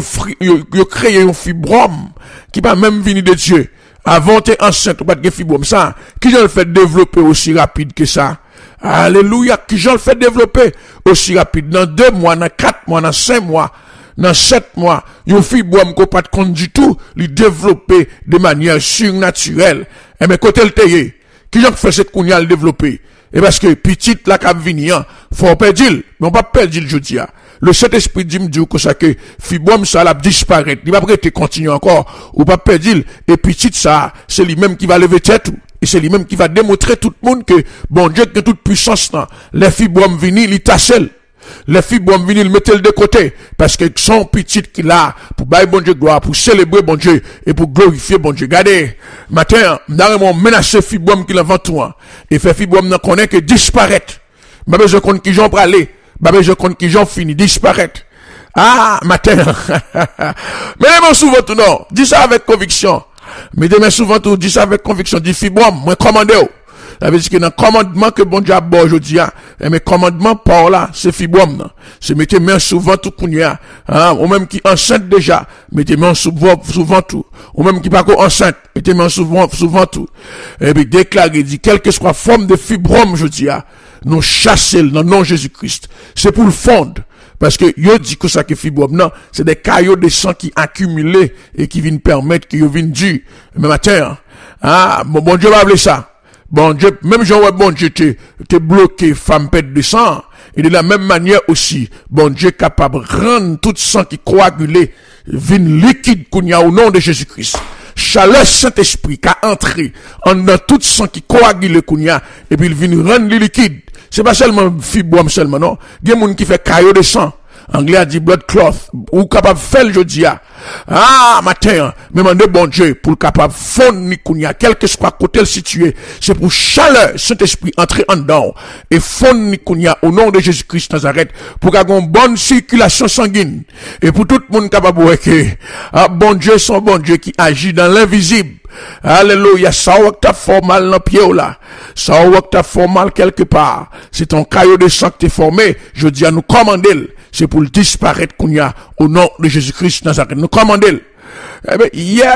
un fibrome, qui va même venir de Dieu. Avant t'es enceinte, ou pas de fibrome, ça. Qui j'en le fait développer aussi rapide que ça? Alléluia. Qui j'en le fait développer aussi rapide? Dans 2 mois, dans 4 mois, dans 5 mois, dans 7 mois, yon fibrome qu'on pas de compte du tout, lui développer de manière surnaturelle. Et mais côté le teye, qui j'en fait cette kounya le développer? Et parce que petite la cap venir, faut perdre, mais on pas perdre le jeudi. Le Saint-Esprit dit me dit que ça que fibrome ça la disparaître, il va prêter continuer encore ou pas perdre et petite ça, c'est lui-même qui va lever tête et c'est lui-même qui va démontrer tout le monde que bon Dieu que toute puissance là, les fibromes venir, il tassel. Les fibromes venir, il mettent le de côté parce que son petit qui là pour bailler bon Dieu gloire, pour célébrer bon Dieu et pour glorifier bon Dieu. Regardez, matin, nous menacer fibrome qui l'avant toi et fait fibrome n'a connaît que disparaître. Mais je compte qui j'en pralé, je compte qui j'en fini disparaître. Ah, matin. Mettez-moi souvent tout, non. Dis ça avec conviction. Mettez-moi souvent tout, dis ça avec conviction. Dis fibrom, moi commandez. Ça veut dire que dans le commandement que bon Dieu a bon aujourd'hui, mais commandement par là, c'est fibrom, c'est mettez main souvent tout kounya, ou même qui enceinte déjà, mettez main souvent tout, ou même qui pas enceinte, mettez main souvent tout. Et puis déclarer, dit, quelle que soit forme de fibrom aujourd'hui, nous chasser dans le nom de Jésus-Christ. C'est pour le fondre. Parce que, yo dit que ça que fibrom, non, c'est des caillots de sang qui accumulés et qui viennent permettre que yo viennent du, mais matin, bon Dieu va appeler ça. Bon Dieu, même Jean, bon Dieu, t'es bloqué, femme pète de sang. Et de la même manière aussi, bon Dieu capable de rendre tout sang qui coagulé, vin liquide qu'on y a au nom de Jésus-Christ. Chaleur Saint-Esprit qui a entré en dans tout sang qui coagulé qu'on y a, et puis il vient rendre liquide. C'est pas seulement fibrom seulement, non. Il y a des gens qui fait caillot de sang. Anglais a dit blood cloth, ou capable de faire le jeudi. Matin, mais demandez bon Dieu, pour le capable de fondre ni kounya, quel que soit côté le situé, c'est pour chaleur, Saint-Esprit entrer en dedans, et fondre ni kounya au nom de Jésus-Christ Nazareth, pour qu'il y ait une bonne circulation sanguine, et pour tout le monde capable de que, bon Dieu, son bon Dieu qui agit dans l'invisible. Alléluia, ça ou que t'as fait mal dans le pied là, ça ou que t'as fait mal quelque part, c'est ton caillot de sang que t'es formé, je dis à nous commander, c'est pour le disparaître qu'on y a au nom de Jésus-Christ Nazareth, nous commander. Eh ben, hier,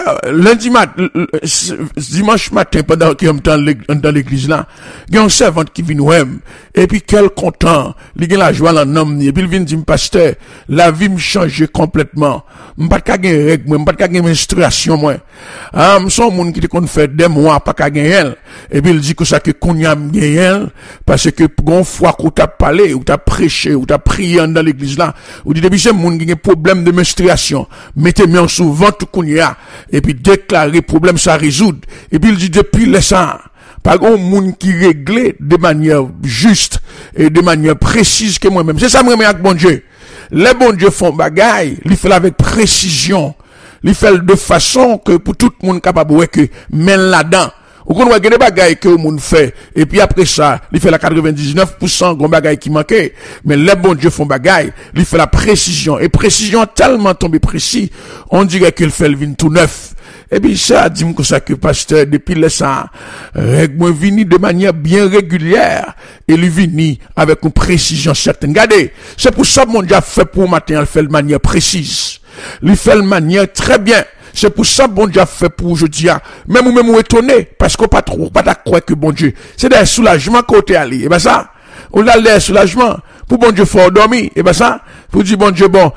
dimanche matin, pendant qu'il est dans l'église là, il y a un servant qui vient nous aimer. Et puis, quel content. Il a la joie dans l'homme. Et puis, il vient dire, pasteur, la vie me change complètement. Je ne peux pas gagner règle, je ne peux pas gagner menstruation, moi. Je suis un monde qui te fait des mois, pas gagner. Et puis, il dit que ça, que qu'on y a gagné, parce que, une fois qu'on t'a parlé, ou t'as prêché, ou t'as prié dans l'église là, ou dit, depuis, c'est un monde qui a un problème de menstruation. Mettez-moi souvent tout qu'on y a, et puis déclarer problème ça résoudre. Et puis il dit depuis le sang, pas grand monde qui règle de manière juste et de manière précise que moi-même. C'est ça moi avec bon Dieu. Les bon Dieu font bagaille, il fait avec précision. Il fait de façon que pour tout le monde capable ouais que mène là-dedans. Ou qu'on voit des bagailles que le monde fait, et puis après ça, il fait la 99% de bagailles qui manquaient. Mais les bons Dieu font bagailles, il fait la précision. Et précision tellement tombé précis, on dirait qu'il fait le vin tout neuf. Et puis ça, dit-moi que ça que pasteur, depuis le sang, règle vini de manière bien régulière, et lui vini avec une précision certaine. Regardez, c'est pour ça que mon Dieu a fait pour matin, il fait de manière précise. Il fait de manière très bien. C'est pour ça bon Dieu a fait pour aujourd'hui. Même ou étonné, parce qu'on pas croire que bon Dieu, c'est des soulagements côté allé. Et ben ça, on a des soulagements. Pour bon Dieu faut dormir. Et ben ça, pour dire bon Dieu bon,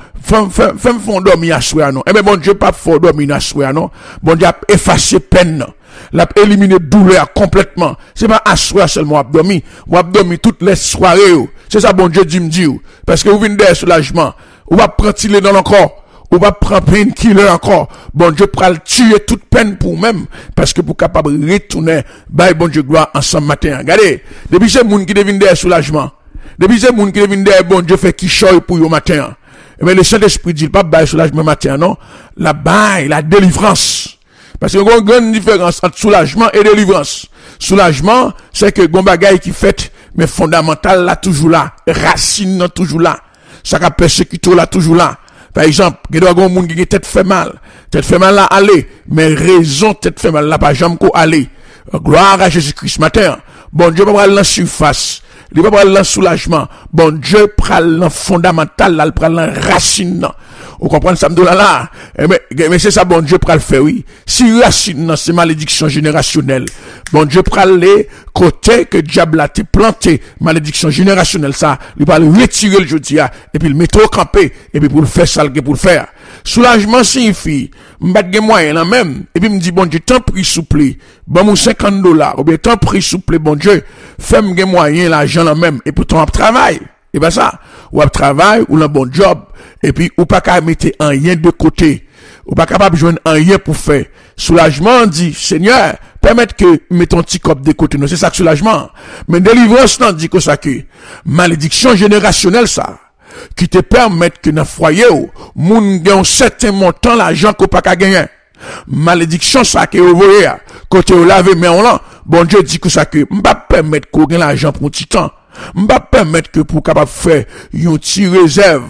font dormir à soir non. Et ben bon Dieu pas faut dormir à soir non. Bon Dieu a effacé peine non. L'a éliminé douleur complètement. C'est pas à soir seulement abdomen, ou abdomen toutes les soirées. C'est ça bon Dieu dit me dit parce que vous venez des soulagements. Ou va prendre dans le corps. Ou va prendre painkiller encore. Bon Dieu pral tuer toute peine pour même. Parce que pour capable retourner, bon Dieu gloire ensemble matin. Regardez. Depuis ces moun qui deviennent des soulagements. Depuis ces moun qui deviennent des bon Dieu fait qui choye pour yo matin. Mais le Saint-Esprit dit pas bail soulagement matin, non. La bail, la délivrance. Parce qu'il y a une grande différence entre soulagement et délivrance. Soulagement, c'est que gon bagay qui fait, mais fondamental là toujours là. Racine là toujours là. Ça qu'a persécuté là toujours là. Par exemple, il y a des gens qui ont tête fait mal. Tête fait mal là, aller. Mais raison tête fait mal là, pas jamais qu'on aller. Gloire à Jésus-Christ matin. Bon Dieu, pas aller dans surface. Il va pas aller dans soulagement. Bon Dieu, prend dans fondamental là, il prend dans racine. Vous comprenez ça, là? Mais c'est ça, bon Dieu, prend le faire, oui. Si racine, c'est malédiction générationnelle. Bon Dieu, prend les côtés que diable a planté, malédiction générationnelle, ça, il va le retirer le jeudi, et puis le mettre au campé, et puis pour le faire, ça, pour le faire. Soulagement signifie, m'battre des moyens là même, et puis me dit, bon Dieu, tant pris souple, bon, mon $50, ou bien tant pris souple, bon Dieu, fais-moi des moyens, l'argent là même, et pourtant, on travaille. Et ben ça, ou à travail, ou un bon job, et puis, ou pas qu'à mettre un rien de côté, ou pas capable de joindre un rien pour faire. Soulagement dit, Seigneur, permettre que mettons petit cop de côté, non, c'est ça que soulagement. Mais délivrance, non, dit que ça que, malédiction générationnelle, ça, qui te permet que dans le foyer, moun gagne un certain montant l'argent qu'on pas qu'à gagner. Malédiction, ça que vous voyez, côté vous lavez, mais on l'a, bon Dieu dit que ça que, m'pas permettre qu'on gagne l'argent pour un petit temps. M'pas permettre que pour capable faire une petite réserve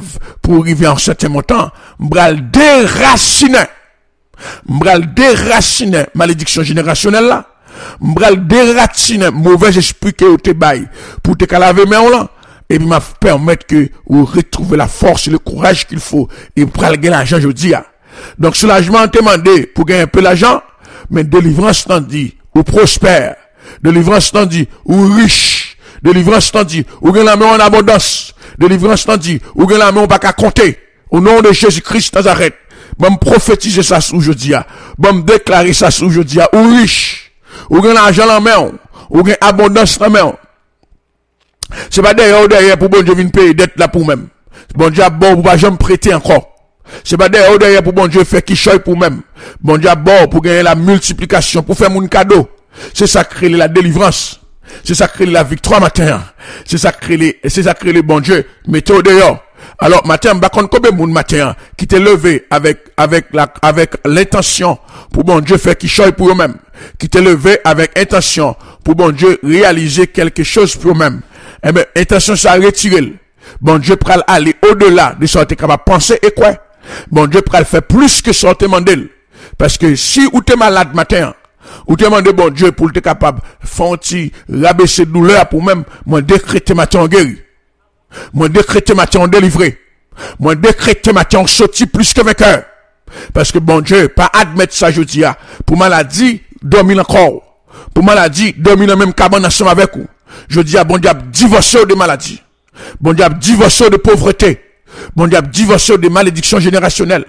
pour arriver à un certain montant, m'bral déraciner malédiction générationnelle là, m'bral déraciner mauvais esprit que vous te bail pour te calaver mais là, et puis m'a permettre que vous retrouver la force et le courage qu'il faut et pour gagner l'argent je dis. Donc soulagement te demandé pour gagner un peu l'argent, mais délivrance t'en dit ou prospère, délivrance t'en dit ou riche, délivrance t'en dit ou gagne la main en abondance, délivrance t'en dit ou gagne la main on pas qu'à compter. Au nom de Jésus-Christ Nazareth, bon prophétiser ça sous aujourd'hui, bon déclarer ça sous aujourd'hui, ou riche, ou gagne l'argent en main, ou gagne abondance en main. C'est pas derrière pour bon Dieu venir payer dette là pour même. Bon Dieu bon pour pas jamais prêter encore. C'est pas derrière pour bon Dieu faire qui choy pour même. Bon Dieu bon pour gagner la multiplication, pour faire mon cadeau. C'est ça créer la délivrance. C'est ça créer la victoire matin. C'est ça créer bon Dieu. Mettez au dehors. Alors matin, bah contre combien de monde matin qui t'est levé avec l'intention pour bon Dieu faire qui choy pour eux-mêmes, qui t'est levé avec intention pour bon Dieu réaliser quelque chose pour eux-mêmes. Eh ben intention ça retirer. Bon Dieu pral aller au-delà de ce que tu es capable de penser et quoi. Bon Dieu pral faire plus que ce que tu demandé. Parce que si ou t'es malade matin, ou t'es demandé bon Dieu pour être capable de rabaisser douleur pour même moi décréter matin en guéri. Moi décréter matin en délivré. Moi décréter matin en sorti plus que vainqueur. Parce que bon Dieu pas admettre ça je dis pour maladie dormir encore. Pour maladie dormir dans même cabane ensemble avec vous. Je dis à bon Dieu divorcer de maladie. Bon Dieu divorcer de pauvreté. Bon Dieu divorcer de malédiction générationnelle.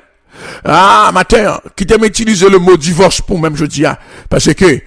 Ah, matin, qui t'aime utiliser le mot divorce pour même je dis parce que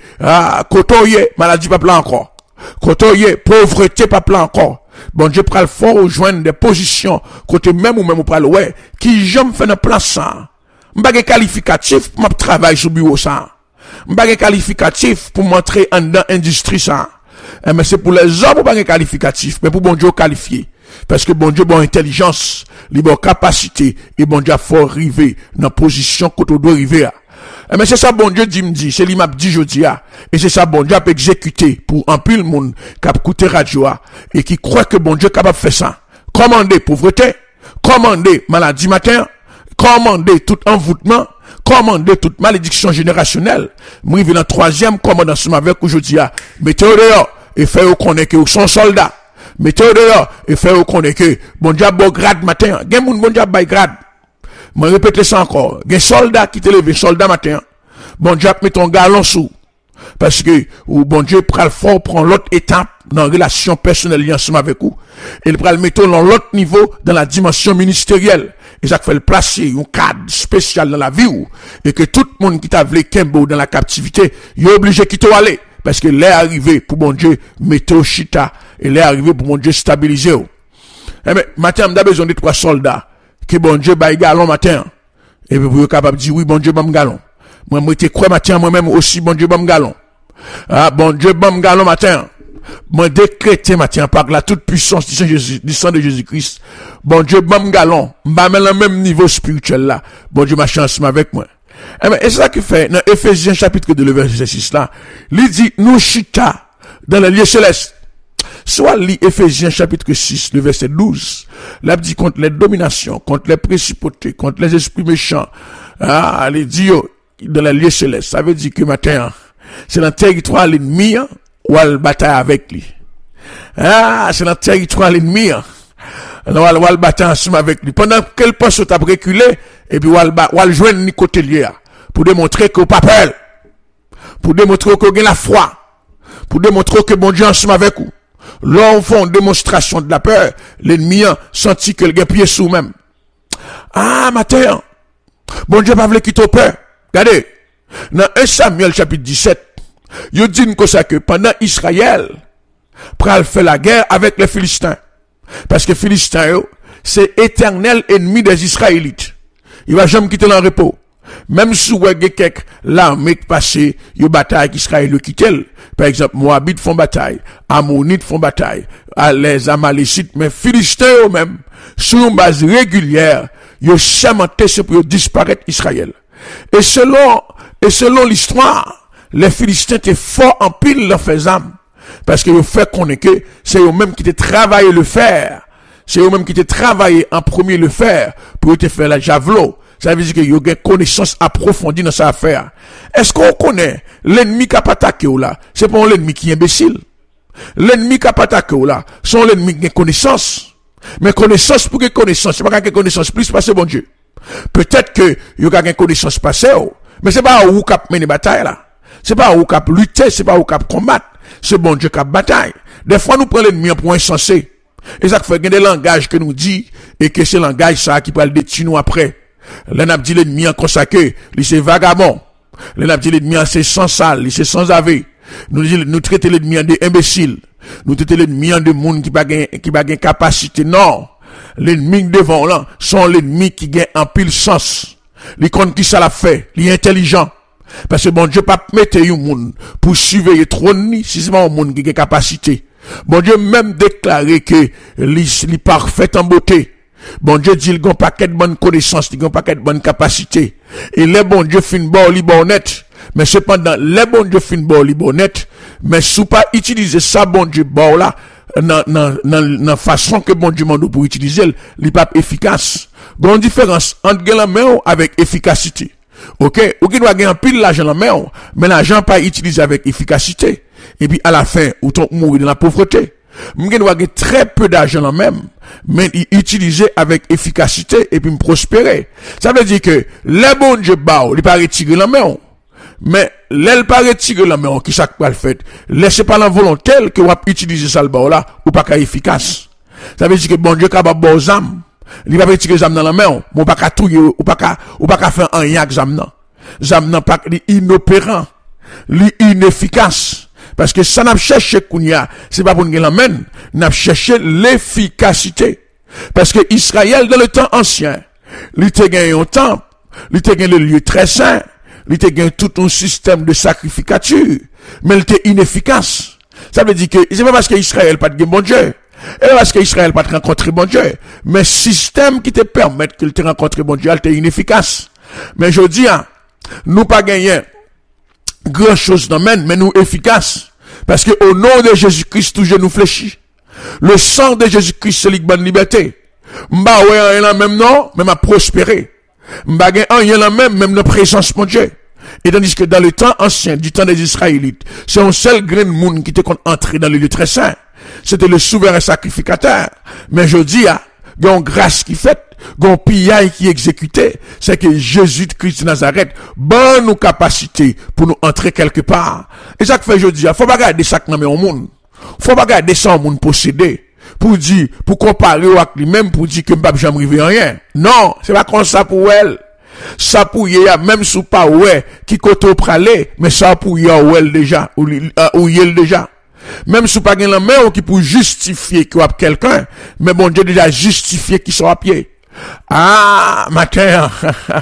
côtoyer maladie pas plein encore. Côtoyer pauvreté pas plein encore. Bon Dieu pral fort rejoindre des positions côté même ou même pral ouais qui j'aime faire dans place ça. M'pa qualificatif pour travailler sur bureau ça. M'pa qualificatif pour montrer en dans industrie ça. Mais c'est pour les hommes pas qualificatif mais pour bon Dieu qualifié. Parce que bon Dieu bon intelligence, bon capacité et bon Dieu fort arriver dans position qu'on doit arriver. Mais c'est ça bon Dieu dit me dit, c'est lui m'a dit jodi et c'est ça bon Dieu a exécuté pour un pile monde qui a écouté radio et qui croit que bon Dieu capable faire ça. Commander pauvreté, commander maladie matin, commander tout envoûtement, commander toute malédiction générationnelle. Moi vient dans troisième commandement avec aujourd'hui mettez au dehors et faire connaître que vous sont soldats. Mettez au dehors et faire connaître que bon Dieu bon grade matin, gen moun bon Dieu bay grade. Moi répéter ça encore, gen soldat qui te levé soldat matin. Bon Dieu met ton galon sous parce que ou bon Dieu pral fort prend l'autre étape dans relation personnelle ensemble avec vous. Il pral mettre dans l'autre niveau dans la dimension ministérielle. Et ça fait le placer un cadre spécial dans la vie et que tout le monde qui t'a voulu Kembo dans la captivité, il est obligé de quitter aller parce que l'air arrivé pour mon Dieu mettre au chita et l'air arrivé pour mon Dieu stabiliser. Eh ben matin on a besoin de 3 soldats que bon Dieu baille galon matin et puis vous êtes capable de dire oui bon Dieu bam galon. Moi te crois matin moi même aussi bon Dieu bam galon. Ah bon Dieu bam galon matin. Moi décréter matin par la toute puissance du sang de Jésus-Christ. Bon Dieu bam galon, m'a met le même niveau spirituel là. Bon Dieu ma chance avec moi. Et c'est ça qui fait dans Ephésiens chapitre 2 le verset 6 là. Il dit nous chita dans les lieux célestes. Soit lit Ephésiens chapitre 6 le verset 12. Là dit contre les dominations, contre les principautés, contre les esprits méchants. Ah, il dit dans les lieux célestes. Ça veut dire que matin c'est dans le territoire l'ennemi ou elle bataille avec lui. Ah, c'est dans le territoire l'ennemi. Alors, elle bataille ensemble avec lui. Pendant qu'elle pense à reculer, et puis, elle joindre ni côté lié, pour démontrer que pas peur. Pour démontrer que vous avez la foi. Pour démontrer que bon Dieu ensemble avec vous. L'on fait une démonstration de la peur, l'ennemi a senti que le gars pied sous même. Ah, matin. Bon Dieu pas voulu quitter peur. Regardez. Dans 1 Samuel chapitre 17, il dit comme ça que pendant Israël pral fait la guerre avec les Philistins. Parce que Philistins, c'est éternel ennemi des Israélites. Il va jamais quitter leur repos. Même si vous avez quelques l'armée qui passe, il y a bataille qu'Israël quitte. Par exemple, Moabites font bataille, Ammonites font bataille, les Amalécites, mais Philistins eux-mêmes, sur une base régulière, ils ont chamanté pour disparaître Israël. Et selon l'histoire, les Philistins étaient forts en pile leur faisant. Parce que le fait qu'on est que c'est eux-mêmes qui te travaillent le fer. c'est eux-mêmes qui te travaillé en premier le faire pour te faire la javelot. Ça veut dire que vous avez connaissance approfondie dans sa affaire. Est-ce qu'on connaît l'ennemi qui a attaqué là? C'est pas l'ennemi qui est imbécile. L'ennemi qui a attaqué là, sont l'ennemi qui a connaissance. Mais connaissance pour que connaissance, c'est pas qu'une connaissance plus parce que bon Dieu. Peut-être que vous avez une connaissance passée, mais c'est pas où cap mener bataille là. C'est pas où cap lutter, c'est pas où cap combattre. C'est bon Dieu cap bataille. Des fois nous prenons l'ennemi pour insensé. Et ça fait des langages que nous dit et que c'est langage ça qui peut le détruire nous après. Là n'a dit l'ennemi en consacré, lui c'est vagabond. Là n'a dit l'ennemi c'est sans sale, lui c'est sans avé. Nous traiter l'ennemi de imbécile. Nous traiter l'ennemi de monde qui pas gain capacité. Non. L'ennemi devant là sont l'ennemi qui gagne en pile sens. Les compte qui ça l'a fait, les intelligent. Parce que bon Dieu pas mettre un monde pour surveiller trône ni si c'est pas un monde qui a capacité. Bon Dieu même déclaré que les parfait en beauté. Bon Dieu dit il a un paquet de bonnes connaissances, il a un paquet de bonnes capacités. Et les bon Dieu fin bon li bonnet. Mais cependant les bon Dieu fin bon li bonnet, mais sous pas utiliser ça bon Dieu bon là dans façon que bon Dieu mande pour utiliser, il pas efficace. Bon différence entre la main avec efficacité. OK, ou qui doit gagner pile l'argent dans la main, mais l'argent pas utilisé avec efficacité. Et puis à la fin, ou ton mourir dans la pauvreté. M'gen doit gagner très peu d'argent dans même, mais utiliser avec efficacité et puis me prospérer. Ça veut dire que les bon Dieu ba, il pas retirer la main. Mais l'aile pas retirer la main qui ça pas le fait. Laissez pas la volonté que vous utiliser ça le ba là ou pas efficace. Ça veut dire que bon Dieu capable bon âme. Il va retirer les âmes dans la main, bon pas qu'à touiller ou pas qu'à faire un yak âme non. Âme non pas inopérant, inefficace. Parce que ça n'a cherché kounya, c'est pas pour nous la main, n'a cherché l'efficacité. Parce que Israël dans le temps ancien, il était gagné un temple, il était gagné le lieu très saint, il était gagné tout un système de sacrificature, mais il était inefficace. Ça veut dire que c'est pas parce que Israël pas de bon Dieu. Et parce que Israël pas rencontré bon Dieu, mais système qui te permet qu'il te rencontre bon Dieu, il était inefficace. Mais je dis, nous pas gagné grand chose dans men, mais nous efficaces. Parce que au nom de Jésus-Christ, tout genou fléchit. Le sang de Jésus-Christ, c'est la liberté. Mba ouais, en même non, mais m'a prospéré. Mba gen en la même la présence mon Dieu. Et tandis que dans le temps ancien, du temps des Israélites, c'est un seul grain de monde qui était entré dans le lieu très saint. C'était le souverain sacrificateur. Mais je dis, il y a une grâce qui fait, il y a un pillage qui est exécuté. C'est que Jésus-Christ de Nazareth, bonne nous capacité pour nous entrer quelque part. Et ça que fait, je dis, faut pas garder ça que au monde. Faut pas garder ça au monde possédé. Pour dire, pour comparer avec lui-même, pour dire que m'pas jamais arrivé rien. Non, c'est pas comme ça pour elle. Ça pour y a même sous pas ouais, qui côté pralé, mais ça pour y a elle déjà, ou y déjà. Même si pas gen la main qui pour justifier qu'il y a quelqu'un, mais bon Dieu déjà justifié qu'il soit à pied. Ah, matin,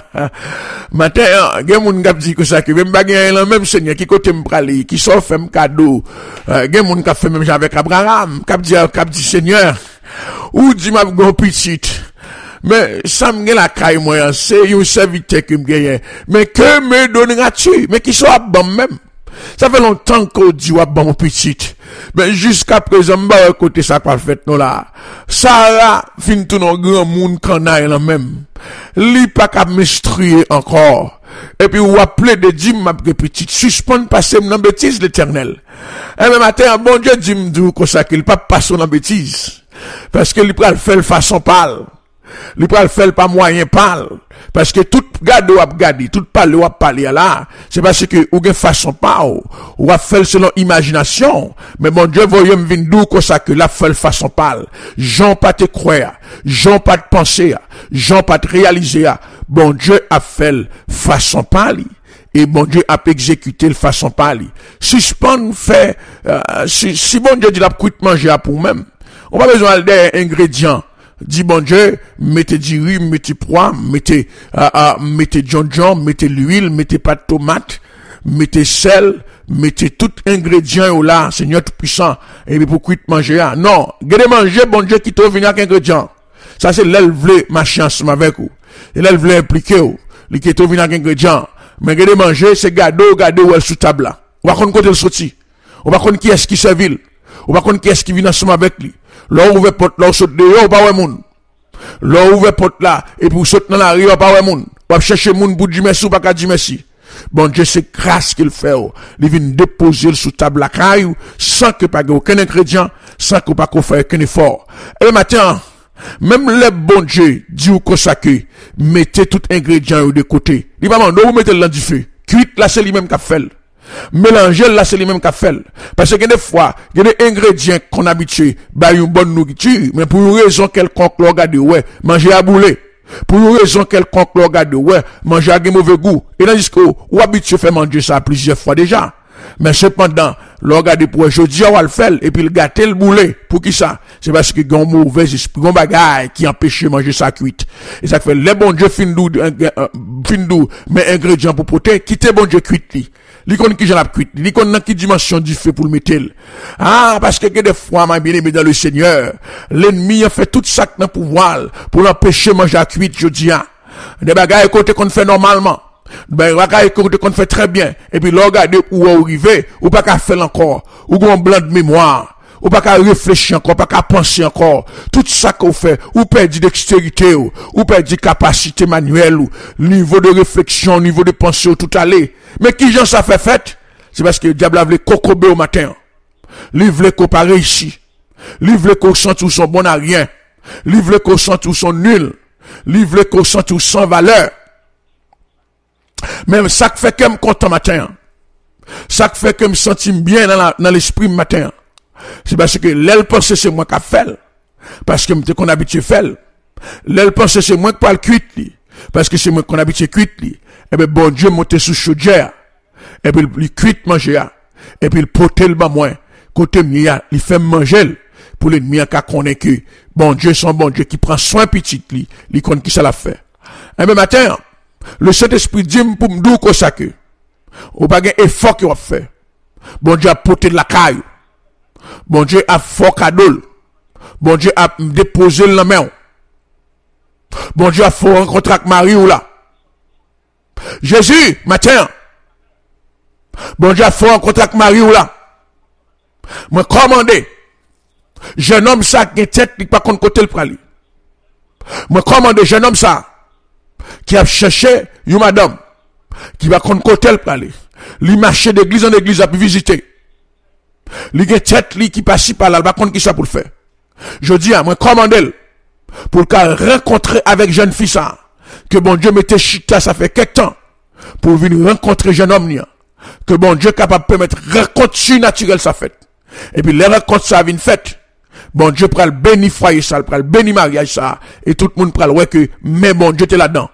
gen moun k'ap di que ça que même pas gen la même Seigneur qui côté m'pralé, qui soit fait cadeau. Gen moun k'ap fait même avec Abraham, k'ap di Seigneur, ou di m'a gon petite. Mais ça me la caille moi, c'est un serviteur qui me gagne. Mais que me donneras-tu? Mais qui soit bon même. Ça fait longtemps qu'on dit ouais bon petite. Mais jusqu'à présent, bah côté ça pas fait non là. Sarah fin tout non grand monde canaille là même. Li pas qu'à m'instruire encore. Et puis ou appeler de dire ma petite suspend passer dans bêtise l'Éternel. Et même matin bon Dieu dit me comme ça qu'il pas passer dans bêtise. Parce que il pral faire façon pâle. Il pral faire pas moyen pâle. Parce que tout gade ou ap gade, tout parle ou ap parler là, c'est parce que ou gen façon pas ou a fait selon imagination, mais mon Dieu voyez me vinn dou comme ça que la fait façon parle. Jean pas te croire, Jean pas te penser, Jean pas te réaliser. Bon Dieu a fait façon parler. Et bon Dieu a exécuté le façon parler. Suspend fait si bon Dieu dit la coûte manger pour même. On pas besoin d'ingrédients. Dis bon Dieu, mettez du riz, mettez pois, mettez John, mettez l'huile, mettez pas de tomate, mettez sel, mettez tout ingrédient là, Seigneur tout puissant, et puis pour cuire manger non, gardez manger bon Dieu qui te venir avec ingrédient. Ça c'est l'élève machin ensemble avec vous. Et l'élève impliqué vous, li qui te venir avec ingrédient. Mais gardez manger c'est garder où elle sous table là. On va connaître côté le sorti. On va connaître qui est-ce qui servile. On va connaître qui est-ce qui vient ensemble avec lui. Là ouvre porte là saute dehors pas ouais moun. Là ouvre porte là et pour saute dans la rue pas ouais moun. Va chercher moun pour dire merci ou pas dire merci. Bon Dieu c'est grâce qu'il fait. Il vient déposer sous table la caille sans que pas aucun ingrédient, sans que pas faire aucun effort. Et maintenant, même les bon Dieu dit ou consacré, mettez tout ingrédient de côté. Il va vous mettez dans du feu. Cuite là c'est lui-même qui a fait. Mélanger là c'est lui-même qui a fait. Parce que des fois, il y a des ingrédients qu'on habitué, bah une bonne nourriture, mais pour une raison quelconque, regardez ouais, manger à bouler. Pour une raison quelconque, regardez ouais, manger à mauvais goût. Et là jusqu'au ou habitué faire manger ça plusieurs fois déjà. Mais cependant, le regardez pour aujourd'hui, on va le faire, et puis le gâter le boulet. Pour qui ça? C'est parce que il y a un mauvais esprit, un bagage qui empêche de manger ça cuite. Et ça fait, les bons dieux fin d'où, mais ingrédients pour porter, quittez bon Dieu cuite li. L'icône qui j'en a cuite, l'icône dans qui dimension du feu pour le mettre. Ah, parce que des fois, ma bien-aimé dans le Seigneur, l'ennemi a fait tout ça dans pouvoir, pour l'empêcher de manger à cuite, je dis, des bagages côté qu'on fait normalement. Ben, regardez qu'on fait très bien. Et puis, regardez où on arrive, ou pas qu'à faire encore, ou un blanc de mémoire, ou pas qu'à réfléchir encore, pas qu'à penser encore. Tout ça qu'on fait, ou perdre dextérité, ou perdre capacité manuelle, ou niveau de réflexion, niveau de pensée, tout aller. Mais qui j'en ça fait? C'est parce que le diable a voulu cocober au matin. Il voulait qu'on pas réussi. Il voulait qu'on sente tout son bon à rien. Il voulait qu'on sente tout son nul. Il voulait qu'on sente tout sans valeur. Même ça fait que me content matin. Ça fait que me sentir bien dans l'esprit matin. C'est parce que l'aile pense c'est moi qui fait. Parce que m'te qu'on habitué fait. L'aile pense c'est moi qui parle cuite li. Parce que c'est moi qu'on habitué cuite li. Et ben bon Dieu monte sous chaudière. Et puis il cuite manger. Et puis il pote le bas moins. Côté mia, il fait manger pour l'ennemi qui connaît que bon Dieu son bon Dieu qui prend soin petit li, il connaît qui ça l'a fait. Et ben matin le Saint-Esprit dit pour me dire ça que ou pas un effort qu'il a fait. Bon Dieu a porté de la caille. Bon Dieu a fort cadeau. Bon Dieu a déposé la main. Bon Dieu a fait rencontrer avec Marie ou là. Jésus, matin. Bon Dieu a fait rencontrer avec Marie ou là. Moi commandé. Jeune homme ça qui est tête qui pas contre côté le prali. Moi commandé jeune homme ça qui a cherché une madame qui va contre côté le parler. Li marcher d'église en église à visiter. Li gen tête li qui passe par là, va contre qui ça pour le faire. Je dis à moi commander pour qu'elle rencontrer avec jeune fille ça que bon Dieu mette chita ça fait quelque temps pour venir rencontrer jeune homme ni que bon Dieu capable de permettre rencontre surnaturelle ça fait. Et puis les rencontres ça vient fait. Bon Dieu pral béni foyer ça, pral béni mariage ça et tout le monde pral ouais que mais bon Dieu t'es là-dedans.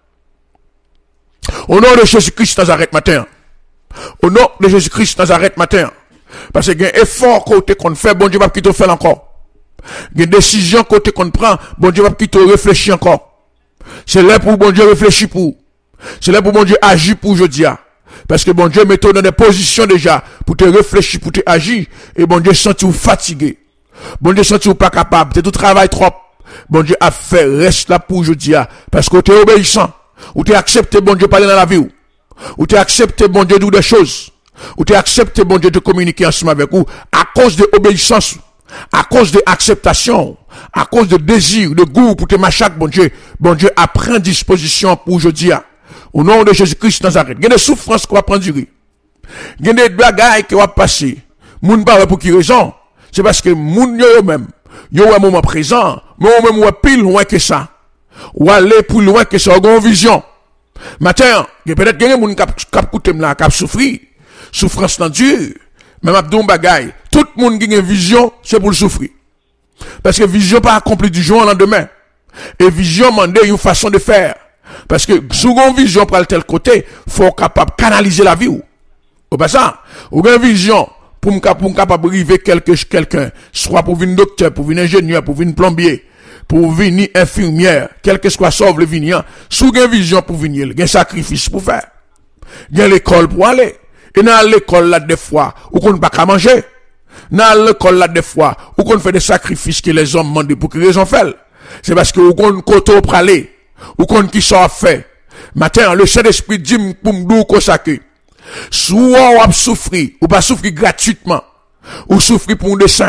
Au nom de Jésus-Christ Nazareth matin. Au nom de Jésus-Christ Nazareth matin. Parce qu'il y a un effort côté qu'on fait, bon Dieu va quitter faire encore. Il y a une décision côté qu'on prend, bon Dieu va quitter réfléchir encore. C'est là pour bon Dieu réfléchir pour. C'est là pour bon Dieu agir pour aujourd'hui. Parce que bon Dieu met dans des positions déjà pour te réfléchir, pour te agir. Et bon Dieu senti ou fatigué. Bon Dieu senti ou pas capable. C'est tout travail trop. Bon Dieu a fait reste là pour aujourd'hui. Parce que tu es obéissant. Ou tu accepté bon Dieu parler dans la vie ou tu accepté bon Dieu dire des choses ou tu accepté bon Dieu de communiquer ensemble avec vous à cause de obéissance à cause de acceptation à cause de désir de goût pour te machac bon Dieu a pris disposition pour aujourd'hui au nom de Jésus-Christ Nazareth. Il y a des souffrances qu'on va prendre il y a des bagailles qui vont passer moun pas pour qui raison c'est parce que moun yo même yo un moment présent mais au même ou pile loin que ça ou aller plus loin que ça, une vision. Matin, peut-être qu'il y a des gens qui ont là, qui souffrir. Souffrance dans Dieu. Même Abdou Bagay, tout le monde qui a une vision, c'est pour le souffrir. Parce que vision pas accomplie du jour au lendemain. Et vision demande une façon de faire. Parce que sous une vision pour tel côté, faut capable canaliser la vie. Ou pas ça? Ou une vision pour capable arriver quelqu'un, soit pour venir docteur, pour venir ingénieur, pour venir plombier. Pour venir infirmière, quel que soit sauve le vignan, sous une vision pour venir, il y a un sacrifice pour faire. Il y a l'école pour aller. Et dans l'école là des fois, où qu'on ne peut pas manger. Dans l'école là des fois, où qu'on fait des sacrifices que les hommes demandent pour que les gens fassent. C'est parce que où qu'on koto pour aller, où qu'on qui soit fait. Matin, le Saint-Esprit dit pour m'dou consacrer. Soit on souffrir, ou pas souffrir gratuitement, ou souffrir pour un dessein.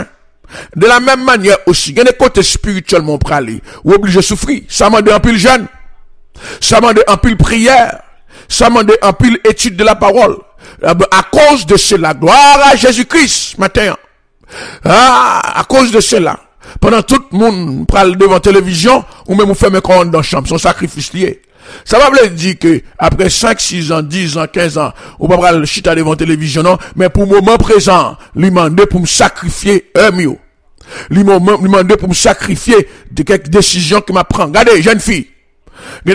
De la même manière aussi, il y a des côtés spirituels, mon pralé, ou obligé de souffrir. Ça m'a un pile jeûne. Ça m'a un pile prière. Ça m'a un pile étude de la parole. À cause de cela, gloire à Jésus-Christ, matin. À cause de cela. Pendant tout le monde parle devant la télévision, ou même vous fait mes commandes dans la chambre, son sacrifice lié. Ça va me dire que, après 5, 6 ans, 10 ans, 15 ans, on va pas le chita devant la télévision, non, mais pour le moment présent, lui demander pour me sacrifier un mieux. Lui demander pour me sacrifier de quelques décisions que m'a prend. Regardez, jeune fille.